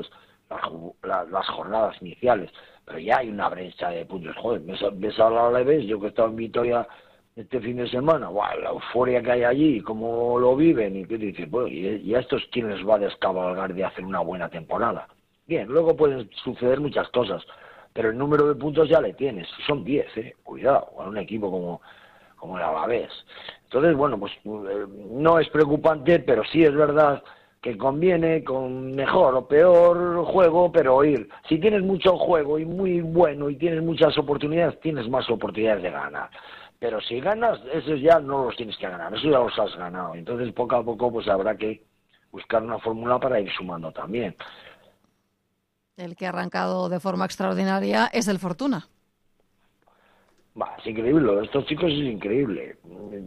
la, las jornadas iniciales, pero ya hay una brecha de puntos. Joder, ves, ves a la Alavés, yo que he estado en Vitoria este fin de semana, wow, la euforia que hay allí, cómo lo viven, y que dices, bueno, y, y a estos quién les va a descabalgar de hacer una buena temporada. Bien, luego pueden suceder muchas cosas, pero el número de puntos ya le tienes, son diez, eh, cuidado, a un equipo como, como el Alavés. Entonces, bueno, pues eh, no es preocupante, pero sí es verdad que conviene con mejor o peor juego, pero ir, si tienes mucho juego y muy bueno y tienes muchas oportunidades, tienes más oportunidades de ganar. Pero si ganas, esos ya no los tienes que ganar, eso ya los has ganado. Entonces, poco a poco, pues habrá que buscar una fórmula para ir sumando también. El que ha arrancado de forma extraordinaria es el Fortuna. Bah, es increíble, estos chicos es increíble.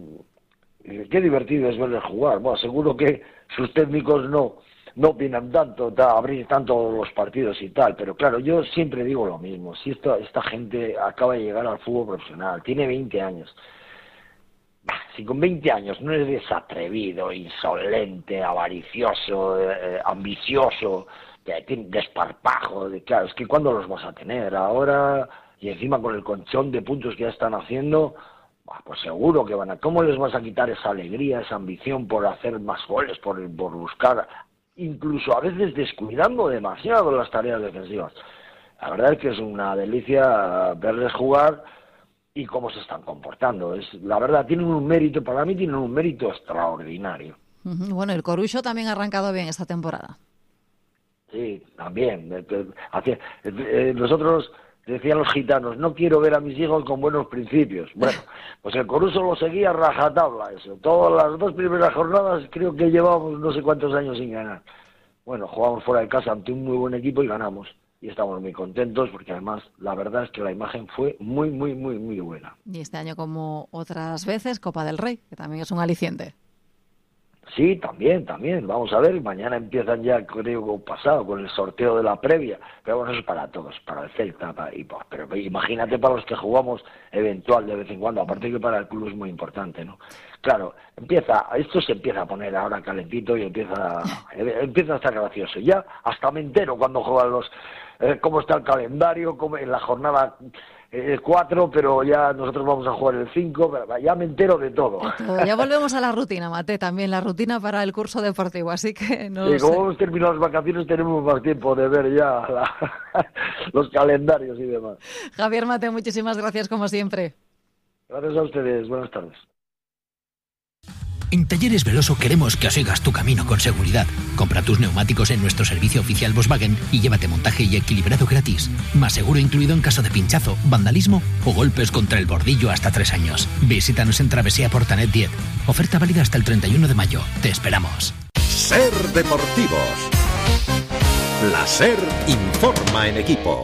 Qué divertido es verles jugar. Bueno, seguro que sus técnicos no no opinan tanto, ta, abrir tanto los partidos y tal, pero claro, yo siempre digo lo mismo. Si esta, esta gente acaba de llegar al fútbol profesional, tiene veinte años, si con veinte años no eres atrevido, insolente, avaricioso, eh, ambicioso, desparpajo, de, claro, es que ¿cuándo los vas a tener? Ahora, y encima con el colchón de puntos que ya están haciendo, pues seguro que van a... ¿Cómo les vas a quitar esa alegría, esa ambición por hacer más goles, por, por buscar, incluso a veces descuidando demasiado las tareas defensivas? La verdad es que es una delicia verles jugar y cómo se están comportando. Es, la verdad, tienen un mérito, para mí tienen un mérito extraordinario. Bueno, el Corucho también ha arrancado bien esta temporada. Sí, también. Nosotros, decían los gitanos, no quiero ver a mis hijos con buenos principios. Bueno, pues el Coruso lo seguía rajatabla eso. Todas las dos primeras jornadas creo que llevábamos no sé cuántos años sin ganar. Bueno, jugamos fuera de casa ante un muy buen equipo y ganamos. Y estamos muy contentos porque además la verdad es que la imagen fue muy, muy, muy, muy buena. Y este año, como otras veces, Copa del Rey, que también es un aliciente. Sí, también, también. Vamos a ver, mañana empiezan ya, creo, pasado, con el sorteo de la previa. Pero bueno, eso es para todos, para el Celta, para, y, pero imagínate para los que jugamos eventual de vez en cuando, aparte que para el club es muy importante, ¿no? Claro, empieza, esto se empieza a poner ahora calentito y empieza, empieza a estar gracioso. Ya hasta me entero cuando juegan los, eh, cómo está el calendario, cómo, en la jornada... el cuatro, pero ya nosotros vamos a jugar el cinco, ya me entero de todo. todo. Ya volvemos a la rutina, Mate, también la rutina para el curso deportivo, así que no sí, como hemos terminado las vacaciones tenemos más tiempo de ver ya la, los calendarios y demás. Javier Mate, muchísimas gracias como siempre. Gracias a ustedes, buenas tardes. En Talleres Veloso queremos que sigas tu camino con seguridad. Compra tus neumáticos en nuestro servicio oficial Volkswagen y llévate montaje y equilibrado gratis. Más seguro incluido en caso de pinchazo, vandalismo o golpes contra el bordillo hasta tres años. Visítanos en Travesía Portanet diez. Oferta válida hasta el treinta y uno de mayo. Te esperamos. Ser Deportivos. La SER informa en equipo.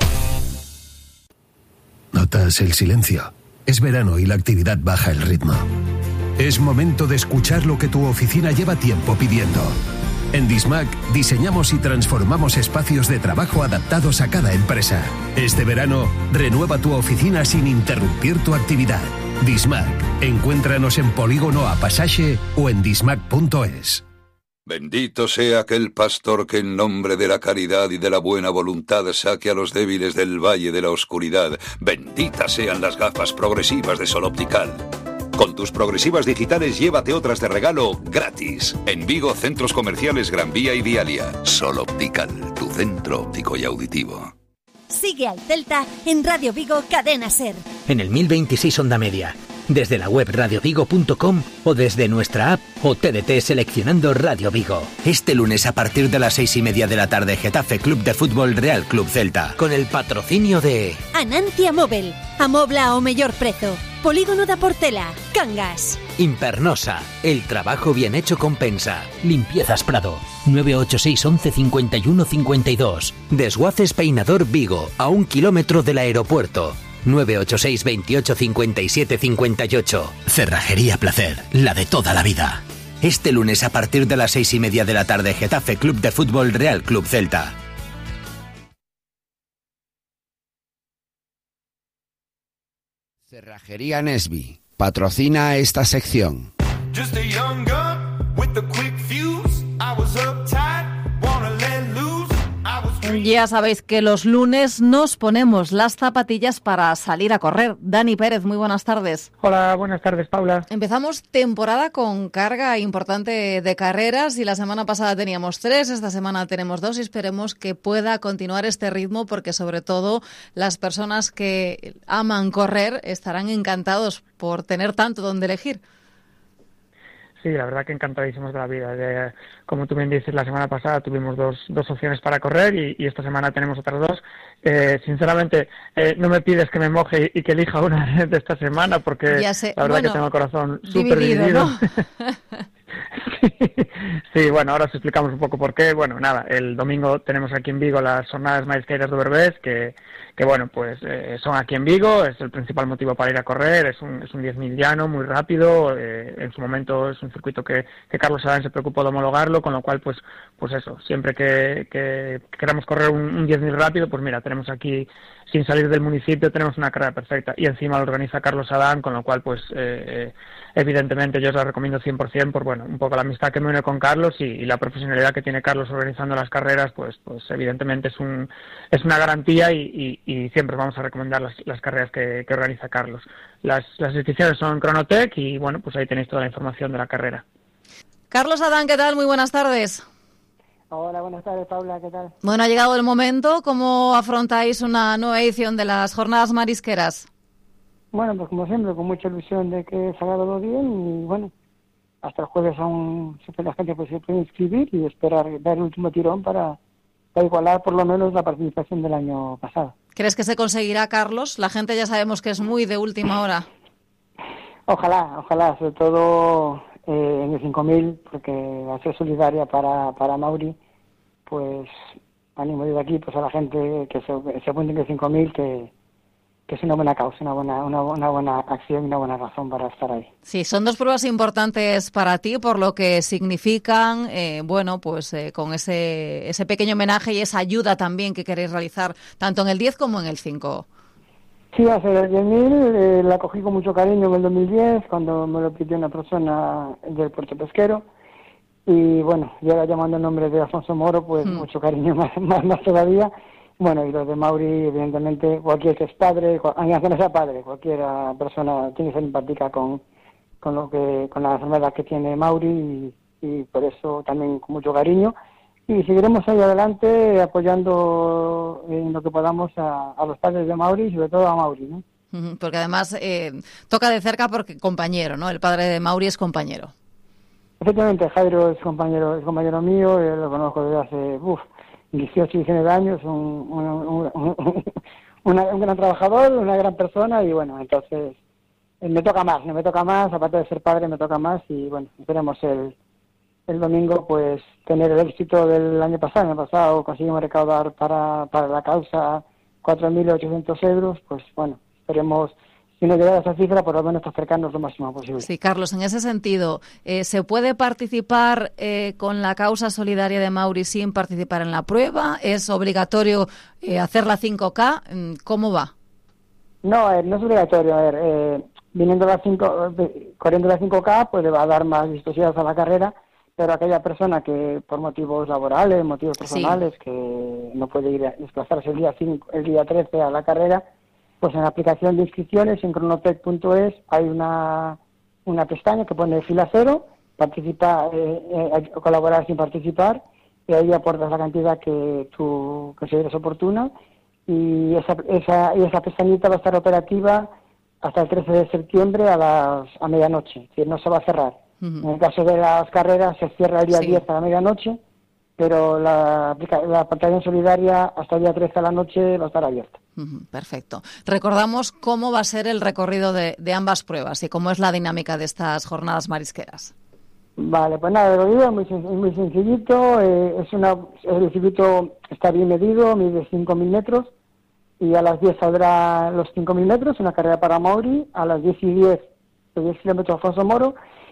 ¿Notas el silencio? Es verano y la actividad baja el ritmo. Es momento de escuchar lo que tu oficina lleva tiempo pidiendo. En Dismac diseñamos y transformamos espacios de trabajo adaptados a cada empresa. Este verano, renueva tu oficina sin interrumpir tu actividad. Dismac. Encuéntranos en Polígono A Pasaje o en dismac punto es. Bendito sea aquel pastor que en nombre de la caridad y de la buena voluntad saque a los débiles del valle de la oscuridad. Benditas sean las gafas progresivas de Sol Optical. Con tus progresivas digitales llévate otras de regalo gratis. En Vigo, centros comerciales Gran Vía y Vialia. Sol Optical, tu centro óptico y auditivo. Sigue al Celta en Radio Vigo Cadena SER. En el mil veintiséis Onda Media. Desde la web radio vigo punto com o desde nuestra app o T D T seleccionando Radio Vigo. Este lunes a partir de las seis y media de la tarde, Getafe Club de Fútbol Real Club Celta. Con el patrocinio de... Anancia Móvil. Amobla ao mellor prezo. Polígono da Portela. Cangas. Impernosa. El trabajo bien hecho compensa. Limpiezas Prado. nueve ocho seis once cincuenta y uno cincuenta y dos. Desguaces Peinador Vigo. A un kilómetro del aeropuerto. nueve ocho seis veintiocho cincuenta y siete cincuenta y ocho. Cerrajería Placer, la de toda la vida. Este lunes a partir de las seis y media de la tarde, Getafe Club de Fútbol Real Club Celta. Cerrajería Nesby patrocina esta sección. Ya sabéis que los lunes nos ponemos las zapatillas para salir a correr. Dani Pérez, muy buenas tardes. Hola, buenas tardes, Paula. Empezamos temporada con carga importante de carreras y la semana pasada teníamos tres, esta semana tenemos dos y esperemos que pueda continuar este ritmo porque sobre todo las personas que aman correr estarán encantados por tener tanto donde elegir. Sí, la verdad que encantadísimos de la vida. De, como tú bien dices, la semana pasada tuvimos dos, dos opciones para correr y, y esta semana tenemos otras dos. Eh, sinceramente, eh, no me pides que me moje y, y que elija una de esta semana porque ya sé. La verdad bueno, que tengo el corazón súper dividido, dividido. ¿no? Sí, bueno, ahora os explicamos un poco por qué. Bueno, nada, el domingo tenemos aquí en Vigo las jornadas marisqueiras de Berbés, que, que bueno, pues eh, son aquí en Vigo, es el principal motivo para ir a correr, es un, es un diez mil llano, muy rápido, eh, en su momento es un circuito que, que Carlos Adán se preocupó de homologarlo, con lo cual, pues pues eso, siempre que, que queramos correr un, un diez mil rápido, pues mira, tenemos aquí, sin salir del municipio, tenemos una carrera perfecta, y encima lo organiza Carlos Adán, con lo cual, pues, eh, evidentemente yo os la recomiendo cien por ciento por, bueno, un poco la amistad que me une con Carlos y, y la profesionalidad que tiene Carlos organizando las carreras, pues pues evidentemente es un es una garantía y, y, y siempre vamos a recomendar las, las carreras que, que organiza Carlos. Las, las inscripciones son en Chronotec y, bueno, pues ahí tenéis toda la información de la carrera. Carlos Adán, ¿qué tal? Muy buenas tardes. Hola, buenas tardes, Paula, ¿qué tal? Bueno, ha llegado el momento. ¿Cómo afrontáis una nueva edición de las jornadas marisqueras? Bueno, pues como siempre, con mucha ilusión de que salga todo bien y bueno, hasta el jueves aún la gente pues, se puede inscribir y esperar dar el último tirón para, para igualar por lo menos la participación del año pasado. ¿Crees que se conseguirá, Carlos? La gente ya sabemos que es muy de última hora. Ojalá, ojalá, sobre todo eh, en el cinco mil, porque va a ser solidaria para, para Mauri, pues animo desde aquí pues a la gente que se, se apunte en el cinco mil, que que es una buena causa, una buena, una, una buena acción y una buena razón para estar ahí. Sí, son dos pruebas importantes para ti por lo que significan, eh, bueno, pues eh, con ese ese pequeño homenaje y esa ayuda también que queréis realizar tanto en el diez como en el cinco. Sí, va a ser el diez mil, eh, la cogí con mucho cariño en el dos mil diez, cuando me lo pidió una persona del Puerto Pesquero, y bueno, y ahora llamando el nombre de Alfonso Moro, pues mm. mucho cariño más, más, más todavía. Bueno, y los de Mauri, evidentemente, cualquier que es padre, aunque no sea padre, cualquier persona tiene que ser empática con, con lo que, con la enfermedad que tiene Mauri y, y por eso también con mucho cariño. Y seguiremos ahí adelante apoyando en lo que podamos a, a los padres de Mauri y sobre todo a Mauri, ¿no? Porque además eh, toca de cerca porque compañero, ¿no? El padre de Mauri es compañero. Efectivamente, Jairo es compañero, es compañero mío, yo lo conozco desde hace, uff, dieciocho, diecinueve años, un, un, un, un, una, un gran trabajador, una gran persona y bueno, entonces me toca más, me toca más, aparte de ser padre me toca más y bueno, esperemos el, el domingo pues tener el éxito del año pasado. El año pasado conseguimos recaudar para, para la causa cuatro mil ochocientos euros, pues bueno, esperemos si no llegara a esa cifra, por lo menos acercarnos lo máximo posible. Sí, Carlos, en ese sentido, eh, ¿se puede participar eh, con la causa solidaria de Mauri sin participar en la prueba? ¿Es obligatorio eh, hacer la cinco K? ¿Cómo va? No, eh, no es obligatorio. A ver, eh, viniendo la cinco, corriendo la cinco K, pues le va a dar más vistosidad a la carrera, pero aquella persona que por motivos laborales, motivos personales, sí, que no puede ir a desplazarse el día cinco, el día trece a la carrera, pues en la aplicación de inscripciones en chronotec punto es hay una una pestaña que pone fila cero, participa, eh, eh, colaborar sin participar, y ahí aportas la cantidad que tú consideres oportuna, y esa esa y esa pestañita va a estar operativa hasta el trece de septiembre a las a medianoche, es decir, no se va a cerrar. Uh-huh. En el caso de las carreras se cierra el día sí. diez a la medianoche, pero la, la aplicación solidaria hasta el día trece a la noche va a estar abierta. Perfecto. Recordamos cómo va a ser el recorrido de, de ambas pruebas y cómo es la dinámica de estas jornadas marisqueras. Vale, pues nada, el recorrido es muy, muy sencillito. Eh, es una, el circuito está bien medido, mide cinco mil metros y a las diez saldrá los cinco mil metros, una carrera para Mauri, a las diez y diez, los diez kilómetros Alfonso Moro.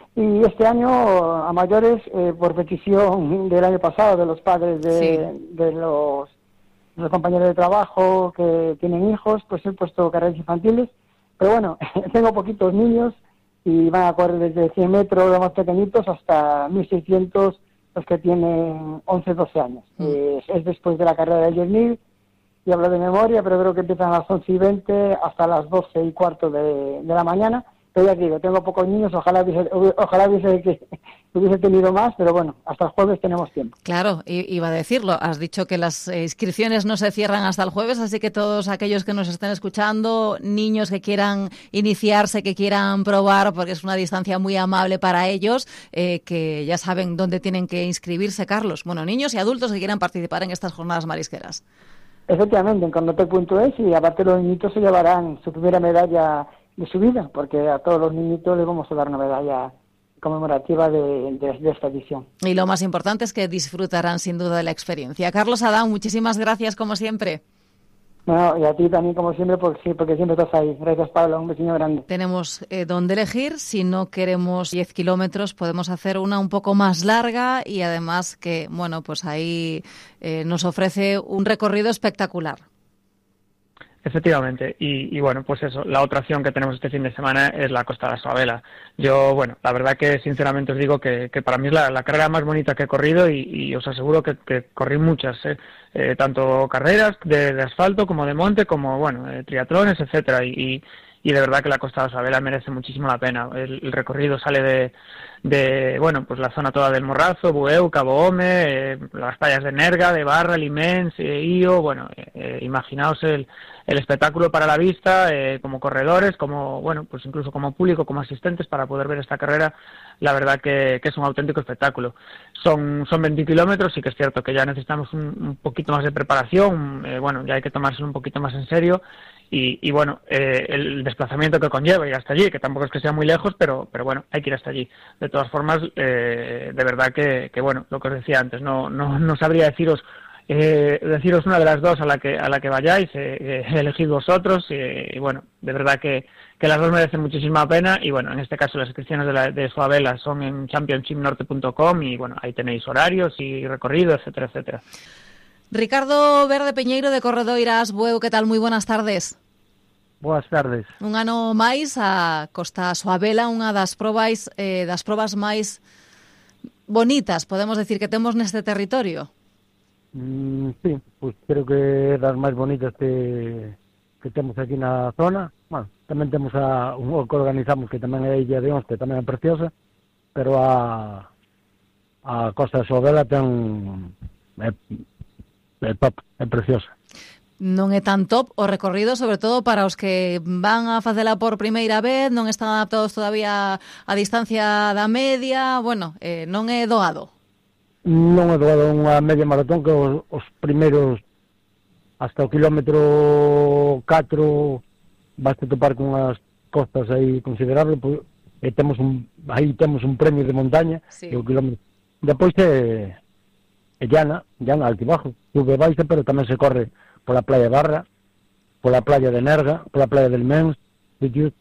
Y este año, a mayores, eh, por petición del año pasado de los padres de, sí. de los los compañeros de trabajo que tienen hijos, pues he puesto carreras infantiles, pero bueno, tengo poquitos niños y van a correr desde cien metros, los más pequeñitos, hasta mil seiscientos los que tienen once, doce años. Mm. Eh, es después de la carrera del diez mil, y hablo de memoria, pero creo que empiezan a las once y veinte hasta las doce y cuarto de, de la mañana. Pero ya digo, tengo pocos niños, ojalá hubiese, ojalá hubiese, que, hubiese tenido más, pero bueno, hasta el jueves tenemos tiempo. Claro, iba a decirlo, has dicho que las inscripciones no se cierran hasta el jueves, así que todos aquellos que nos estén escuchando, niños que quieran iniciarse, que quieran probar, porque es una distancia muy amable para ellos, eh, que ya saben dónde tienen que inscribirse, Carlos. Bueno, niños y adultos que quieran participar en estas jornadas marisqueras. Efectivamente, en Condotel punto es, y aparte los niñitos se llevarán su primera medalla de su vida, porque a todos los niñitos les vamos a dar una medalla conmemorativa de, de, de esta edición. Y lo más importante es que disfrutarán sin duda de la experiencia. Carlos Adán, muchísimas gracias como siempre. Bueno, y a ti también como siempre, porque, sí, porque siempre estás ahí. Gracias, Pablo, un vecino grande. Tenemos eh, dónde elegir. Si no queremos diez kilómetros, podemos hacer una un poco más larga y además que, bueno, pues ahí eh, nos ofrece un recorrido espectacular. Efectivamente, y, y bueno, pues eso, la otra opción que tenemos este fin de semana es la Costa de la Suabela. Yo, bueno, la verdad que sinceramente os digo que, que para mí es la, la carrera más bonita que he corrido y, y os aseguro que, que corrí muchas, ¿eh? Eh, tanto carreras de, de asfalto como de monte, como, bueno, eh, triatlones, etcétera, y, y, y de verdad que la Costa de la Suabela merece muchísimo la pena. El, el recorrido sale de, de, bueno, pues la zona toda del Morrazo, Bueu, Cabo Home, eh, las playas de Nerga, de Barra, Limens, eh, Io, bueno, eh, imaginaos el el espectáculo para la vista, eh, como corredores, como, bueno, pues incluso como público, como asistentes para poder ver esta carrera. La verdad que, que es un auténtico espectáculo. Son, son veinte kilómetros, sí que es cierto que ya necesitamos un, un poquito más de preparación, eh, bueno, ya hay que tomárselo un poquito más en serio, y, y bueno, eh, el desplazamiento que conlleva ir hasta allí, que tampoco es que sea muy lejos, pero, pero bueno, hay que ir hasta allí. De todas formas, eh, de verdad que, que, bueno, lo que os decía antes, no, no, no sabría deciros Eh, deciros una de las dos a la que a la que vayáis, eh, eh, elegid vosotros, eh, y bueno, de verdad que, que las dos merecen muchísima pena, y bueno, en este caso las inscripciones de, la, de Suabela son en championship norte punto com, y bueno, ahí tenéis horarios y recorrido, etcétera, etcétera. Ricardo Verde Peñeiro de Corredoiras Bueu, que tal? Moi buenas tardes. Boas tardes. Un ano máis a Costa Suabela, unha das probas, eh, das probas máis bonitas, podemos decir, que temos neste territorio. Mm, sí, pues creo que das máis bonitas que, que temos aquí na zona. Bueno, tamén temos a un que organizamos que tamén é a Illa de Ons, que tamén é preciosa, pero a a Costa de Suabela ten é, é top, é preciosa. Non é tan top o recorrido, sobre todo para os que van a facela por primeira vez, non están adaptados todavía á distancia da media, bueno, eh, non é doado. Non é doado unha media maratón que os, os primeiros hasta o kilómetro catro vas a topar con unhas costas aí considerables, pois, e temos un, aí temos un premio de montaña, sí. E o kilómetro depois é, é llana, llana altibajo, sube baixa, pero tamén se corre pola playa de Barra, pola playa de Nerga, pola playa del Mens, sitios,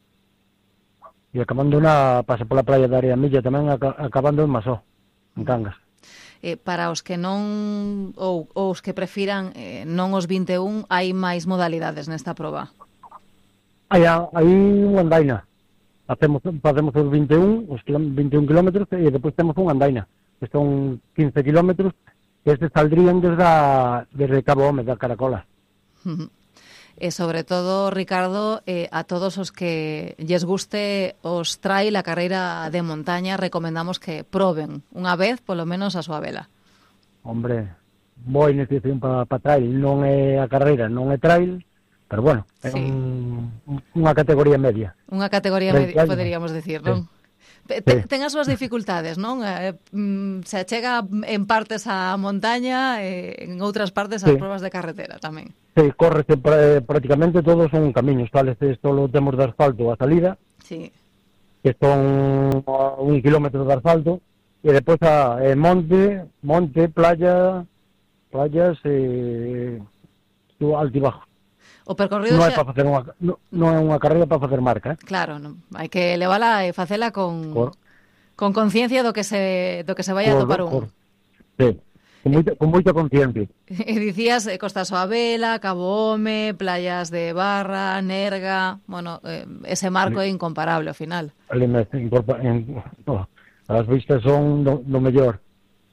e acabando na pasa pola playa de Areamilla tamén, acabando en Masó, en Cangas. Eh, para os que non ou, ou os que prefiran eh, non os vinte e un, hai máis modalidades nesta proba. Hai, hai unha andaina. Hacemos, facemos os vinte e un, os vinte e un kilómetros, e depois temos unha andaina, que son quince kilómetros, que estes saldrían desde, a, desde Cabo Home, da Caracola. Uh-huh. E sobre todo, Ricardo, eh, a todos os que lles guste os trail, a carreira de montaña, recomendamos que proben unha vez, polo menos, a Suabela. Hombre, boa iniciación para pa trail, non é a carreira, non é trail, pero bueno, é sí. un, unha categoría media. Unha categoría media, poderíamos decir, non? Sí. Ten, ten as súas dificultades, non? Eh, se achega en partes a montaña, eh, en outras partes as sí. Probas de carretera tamén. Sí, correse prácticamente todos son camiños, tales isto lo temos de asfalto a salida, sí. Que son un kilómetro de asfalto, e depois a eh, monte, monte, playa, playas, eh, altibajo. O percorrido non xa... é para facer unha non, non é unha carreira para facer marca, eh? Claro, non. Hai que levala e facela con cor. con conciencia do que se do que se vai a topar un. Cor. Sí. Con moita, con moita conciencia. E dicías eh, Costa Suabela, Cabo Home, playas de Barra, Nerga, bueno, eh, ese marco sí. É incomparable ao final. Ali me incorpora, en, no, as vistas son do, do mellor.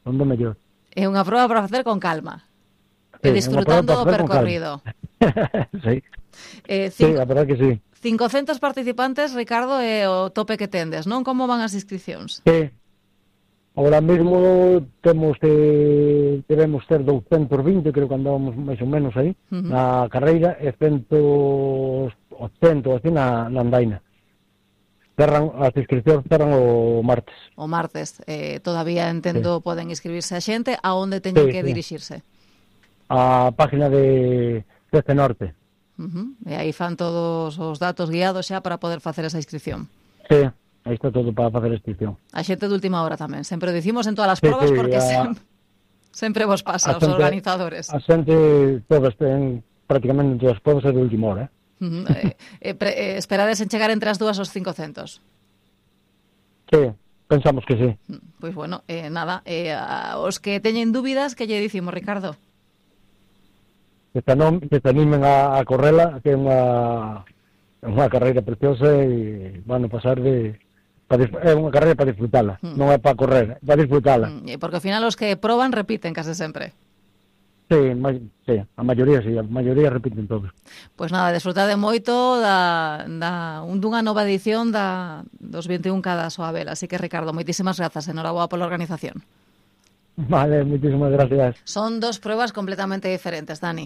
son do mellor. É unha proba para facer con calma. Sí, e disfrutando do percorrido. sí. Eh, sí, cinco, a verdade que sí. cincocentos participantes, Ricardo, é o tope que tendes, non? Como van as inscripcións? Sí. Ahora mesmo temos de, debemos ter doscientos veinte, creo que andábamos máis ou menos aí, uh-huh. na carreira, e ciento ochenta, así, na, na andaina. Cerran, as inscripcións cerran o martes. O martes. Eh, todavía entendo sí. poden inscribirse a xente. A onde teñen sí, que sí. dirixirse? A página de Ceste Norte. Uh-huh. E aí fan todos os datos guiados xa para poder facer esa inscripción. Sí, aí está todo para facer a inscripción. A xente de última hora tamén. Sempre o dicimos en todas as probas sí, sí, porque a... sempre, sempre vos pasa aos organizadores. A xente todas ten prácticamente en todas as probas é de última hora. Uh-huh. eh, eh, pre, eh, esperades en chegar entre as dúas aos cincocentos? Sí, pensamos que sí. Pois bueno, eh, nada, eh, a, os que teñen dúbidas, que lle dicimos, Ricardo? Que se, anom, que se animen a, a correla, que é unha, unha carreira preciosa e van a pasar de... Para, é unha carreira para disfrutala, mm. non é para correr, é para disfrutala. Mm, porque ao final os que proban repiten case sempre. Sí, ma, sí, a maioría, sí, a maioría repiten todos. Pois nada, desfrutade moito da, da, un, dunha nova edición da, dos vinte e un K da Soabel. Así que, Ricardo, moitísimas grazas, enhoraboa pola organización. Vale, muchísimas gracias. Son dos pruebas completamente diferentes, Dani.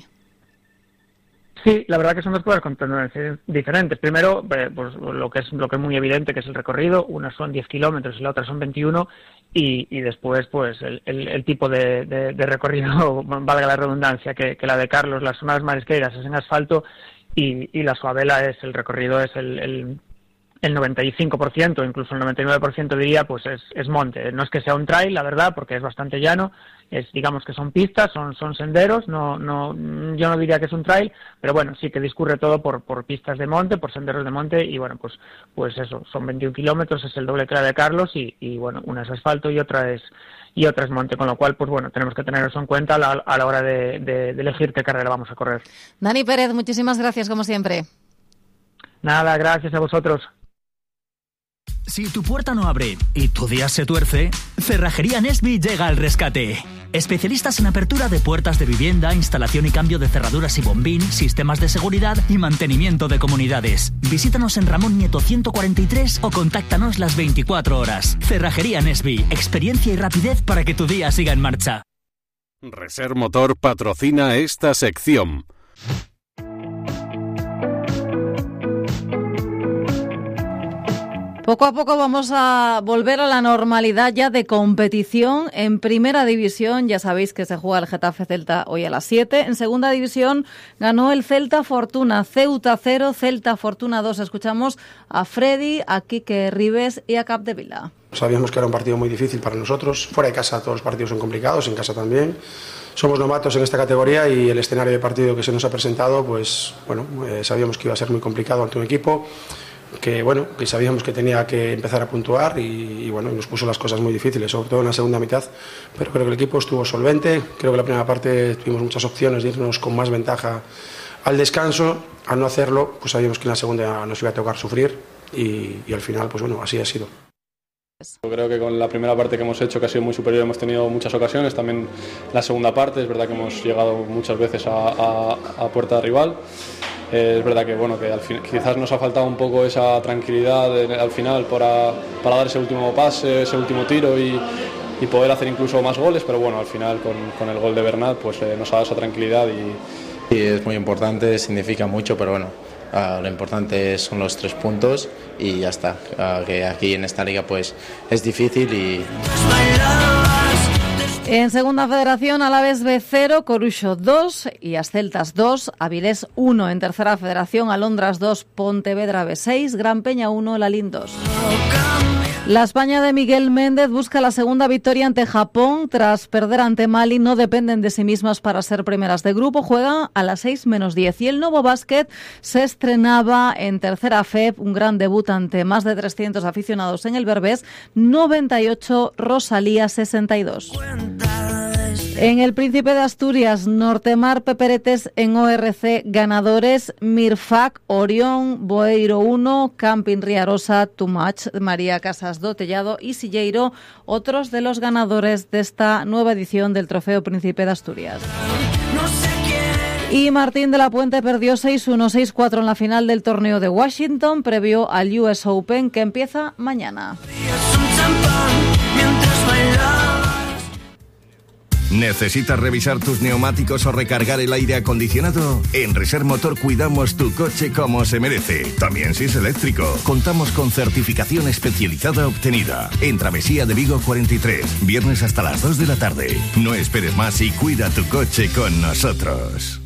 Sí, la verdad que son dos pruebas con tendencias diferentes. Primero, eh, pues lo que es lo que es muy evidente, que es el recorrido. Unas son diez kilómetros y la otra son veintiuno. Y, y después, pues, el, el, el tipo de, de, de recorrido, valga la redundancia, que, que la de Carlos, las zonas marisqueiras es en asfalto y, y la Soabela es el recorrido, es el... el el noventa y cinco por ciento, incluso el noventa y nueve por ciento diría, pues es, es monte. No es que sea un trail, la verdad, porque es bastante llano, es, digamos que son pistas, son, son senderos, no, no, yo no diría que es un trail, pero bueno, sí que discurre todo por, por pistas de monte, por senderos de monte, y bueno, pues, pues eso, son veintiún kilómetros, es el doble que la de Carlos, y, y bueno, una es asfalto y otra es, y otra es monte, con lo cual, pues bueno, tenemos que tener eso en cuenta a la, a la hora de, de, de elegir qué carrera vamos a correr. Dani Pérez, muchísimas gracias, como siempre. Nada, gracias a vosotros. Si tu puerta no abre y tu día se tuerce, Cerrajería Nesby llega al rescate. Especialistas en apertura de puertas de vivienda, instalación y cambio de cerraduras y bombín, sistemas de seguridad y mantenimiento de comunidades. Visítanos en Ramón Nieto ciento cuarenta y tres o contáctanos las veinticuatro horas. Cerrajería Nesby, experiencia y rapidez para que tu día siga en marcha. Reser Motor patrocina esta sección. Poco a poco vamos a volver a la normalidad ya de competición. En primera división, ya sabéis que se juega el Getafe Celta hoy a las siete. En segunda división ganó el Celta Fortuna, Ceuta cero, Celta Fortuna dos. Escuchamos a Freddy, a Quique Ribes y a Capdevila. Sabíamos que era un partido muy difícil para nosotros. Fuera de casa todos los partidos son complicados, en casa también. Somos novatos en esta categoría y el escenario de partido que se nos ha presentado, pues bueno, eh, sabíamos que iba a ser muy complicado ante un equipo que bueno, que sabíamos que tenía que empezar a puntuar y, y bueno, nos puso las cosas muy difíciles, sobre todo en la segunda mitad, pero creo que el equipo estuvo solvente. Creo que la primera parte tuvimos muchas opciones de irnos con más ventaja al descanso. Al no hacerlo, pues sabíamos que en la segunda nos iba a tocar sufrir y, y al final, pues bueno, así ha sido. Yo creo que con la primera parte que hemos hecho, que ha sido muy superior, hemos tenido muchas ocasiones. También la segunda parte, es verdad que hemos llegado muchas veces a, a, a puerta rival. Eh, es verdad que bueno que al fin, quizás nos ha faltado un poco esa tranquilidad de, al final para, para dar ese último pase, ese último tiro y, y poder hacer incluso más goles, pero bueno, al final con, con el gol de Bernat pues eh, nos ha dado esa tranquilidad y... y es muy importante, significa mucho, pero bueno, uh, lo importante son los tres puntos y ya está, uh, que aquí en esta liga pues es difícil y... En segunda federación, Alavés B cero, Coruxo dos y as Celtas dos, Avilés uno. En tercera federación, Alondras dos, Pontevedra B seis, Gran Peña uno, Lalín dos. La España de Miguel Méndez busca la segunda victoria ante Japón. Tras perder ante Mali, no dependen de sí mismas para ser primeras de grupo. Juegan a las seis menos diez. Y el Novo Básquet se estrenaba en tercera F E P, un gran debut ante más de trescientos aficionados en el Berbés, noventa y ocho, Rosalía sesenta y dos. En el Príncipe de Asturias, Nortemar Peperetes en O R C, ganadores Mirfac, Orión, Boeiro uno, Camping Riarosa, Too Much, María Casas do Tellado y Silleiro, otros de los ganadores de esta nueva edición del Trofeo Príncipe de Asturias. Y Martín de la Puente perdió seis uno, seis cuatro en la final del torneo de Washington, previo al U S Open que empieza mañana. ¿Necesitas revisar tus neumáticos o recargar el aire acondicionado? En Reser Motor cuidamos tu coche como se merece. También si es eléctrico. Contamos con certificación especializada obtenida. En Travesía de Vigo cuarenta y tres. Viernes hasta las dos de la tarde. No esperes más y cuida tu coche con nosotros.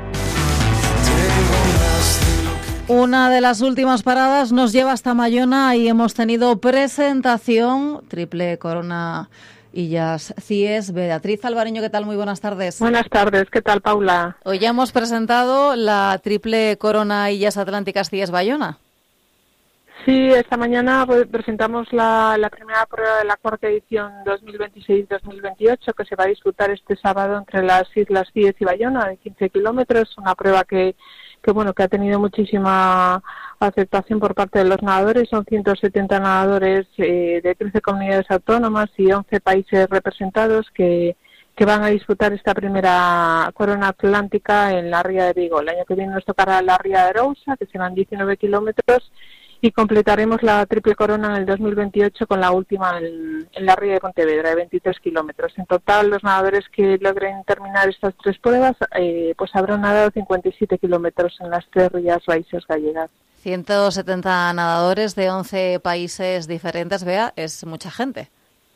Una de las últimas paradas nos lleva hasta Bayona y hemos tenido presentación Triple Corona Illas Cies. Beatriz Alvareño, ¿qué tal? Muy buenas tardes. Buenas tardes, ¿qué tal, Paula? Hoy ya hemos presentado la Triple Corona Illas Atlánticas Cies Bayona. Sí, esta mañana presentamos la, la primera prueba de la cuarta edición dos mil veintiséis dos mil veintiocho que se va a disputar este sábado entre las Islas Cies y Bayona de quince kilómetros, una prueba que que bueno que ha tenido muchísima aceptación por parte de los nadadores. Son ciento setenta nadadores eh, de trece comunidades autónomas y once países representados que, que van a disputar esta primera corona atlántica en la Ría de Vigo. El año que viene nos tocará la Ría de Arousa, que serán diecinueve kilómetros, y completaremos la triple corona en el dos mil veintiocho con la última en, en la Ría de Pontevedra, de veintitrés kilómetros. En total, los nadadores que logren terminar estas tres pruebas eh, pues habrán nadado cincuenta y siete kilómetros en las tres rías baixas gallegas. ciento setenta nadadores de once países diferentes, Bea, es mucha gente.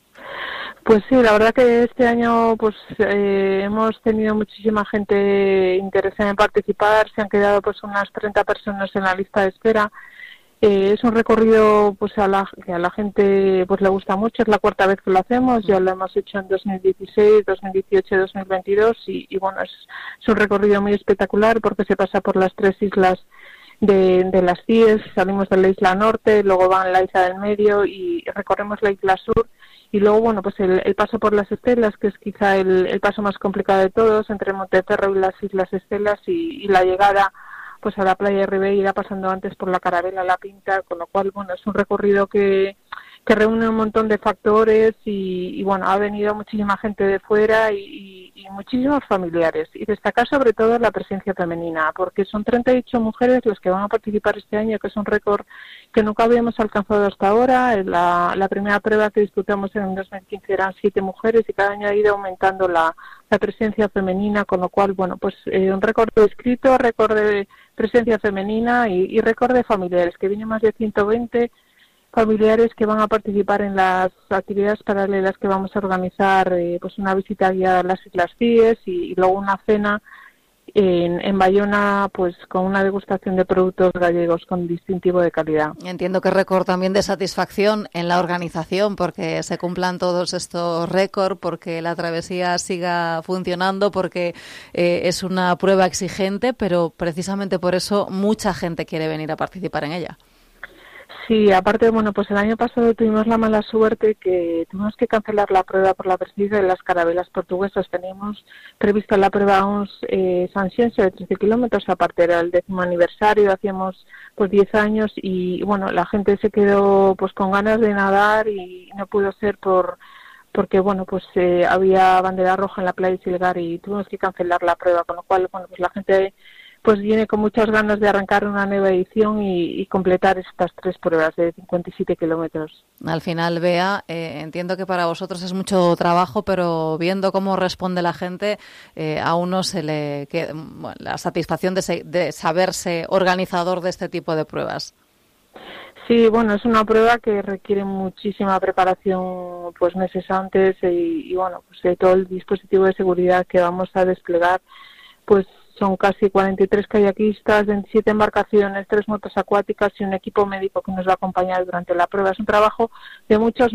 Pues sí, la verdad que este año pues eh, hemos tenido muchísima gente interesada en participar. Se han quedado pues unas treinta personas en la lista de espera. Eh, es un recorrido pues a la, que a la gente pues le gusta mucho. Es la cuarta vez que lo hacemos. Ya lo hemos hecho en dos mil dieciséis, dos mil dieciocho y dos mil veintidós y, y bueno, es, es un recorrido muy espectacular porque se pasa por las tres islas de, de las Cies. Salimos de la isla norte, luego van la isla del medio y recorremos la isla sur. Y luego, bueno, pues el, el paso por las Estelas, que es quizá el, el paso más complicado de todos, entre Monteferro y las Islas Estelas, y, y la llegada pues a la playa de Ribeira, pasando antes por la Carabela, la Pinta, con lo cual, bueno, es un recorrido que, que reúne un montón de factores y, y bueno, ha venido muchísima gente de fuera y, y, y muchísimos familiares. Y destacar sobre todo la presencia femenina, porque son treinta y ocho mujeres las que van a participar este año, que es un récord que nunca habíamos alcanzado hasta ahora. La, la primera prueba que disputamos en dos mil quince eran siete mujeres y cada año ha ido aumentando la, la presencia femenina, con lo cual, bueno, pues eh, un récord de inscritos, récord de presencia femenina y, y récord de familiares, que vienen más de ciento veinte familiares que van a participar en las actividades paralelas que vamos a organizar, eh, pues una visita guiada a las Islas Cies y, y luego una cena en, en Bayona, pues con una degustación de productos gallegos con distintivo de calidad. Entiendo que récord también de satisfacción en la organización, porque se cumplan todos estos récords, porque la travesía siga funcionando, porque eh, es una prueba exigente, pero precisamente por eso mucha gente quiere venir a participar en ella. Sí, aparte, bueno, pues el año pasado tuvimos la mala suerte que tuvimos que cancelar la prueba por la presencia de las carabelas portuguesas. Teníamos prevista la prueba U N S eh, Sanxenxo de trece kilómetros, aparte era el décimo aniversario, hacíamos pues diez años y bueno, la gente se quedó pues con ganas de nadar y no pudo ser por porque bueno, pues eh, había bandera roja en la playa de Silgar y tuvimos que cancelar la prueba, con lo cual, bueno, pues la gente pues viene con muchas ganas de arrancar una nueva edición y, y completar estas tres pruebas de cincuenta y siete kilómetros. Al final, Bea, eh, entiendo que para vosotros es mucho trabajo, pero viendo cómo responde la gente, eh, a uno se le queda bueno, la satisfacción de, se, de saberse organizador de este tipo de pruebas. Sí, bueno, es una prueba que requiere muchísima preparación pues meses antes y, y bueno, pues de todo el dispositivo de seguridad que vamos a desplegar, pues son casi cuarenta y tres kayakistas, veintisiete embarcaciones, tres motos acuáticas y un equipo médico que nos va a acompañar durante la prueba. Es un trabajo de muchos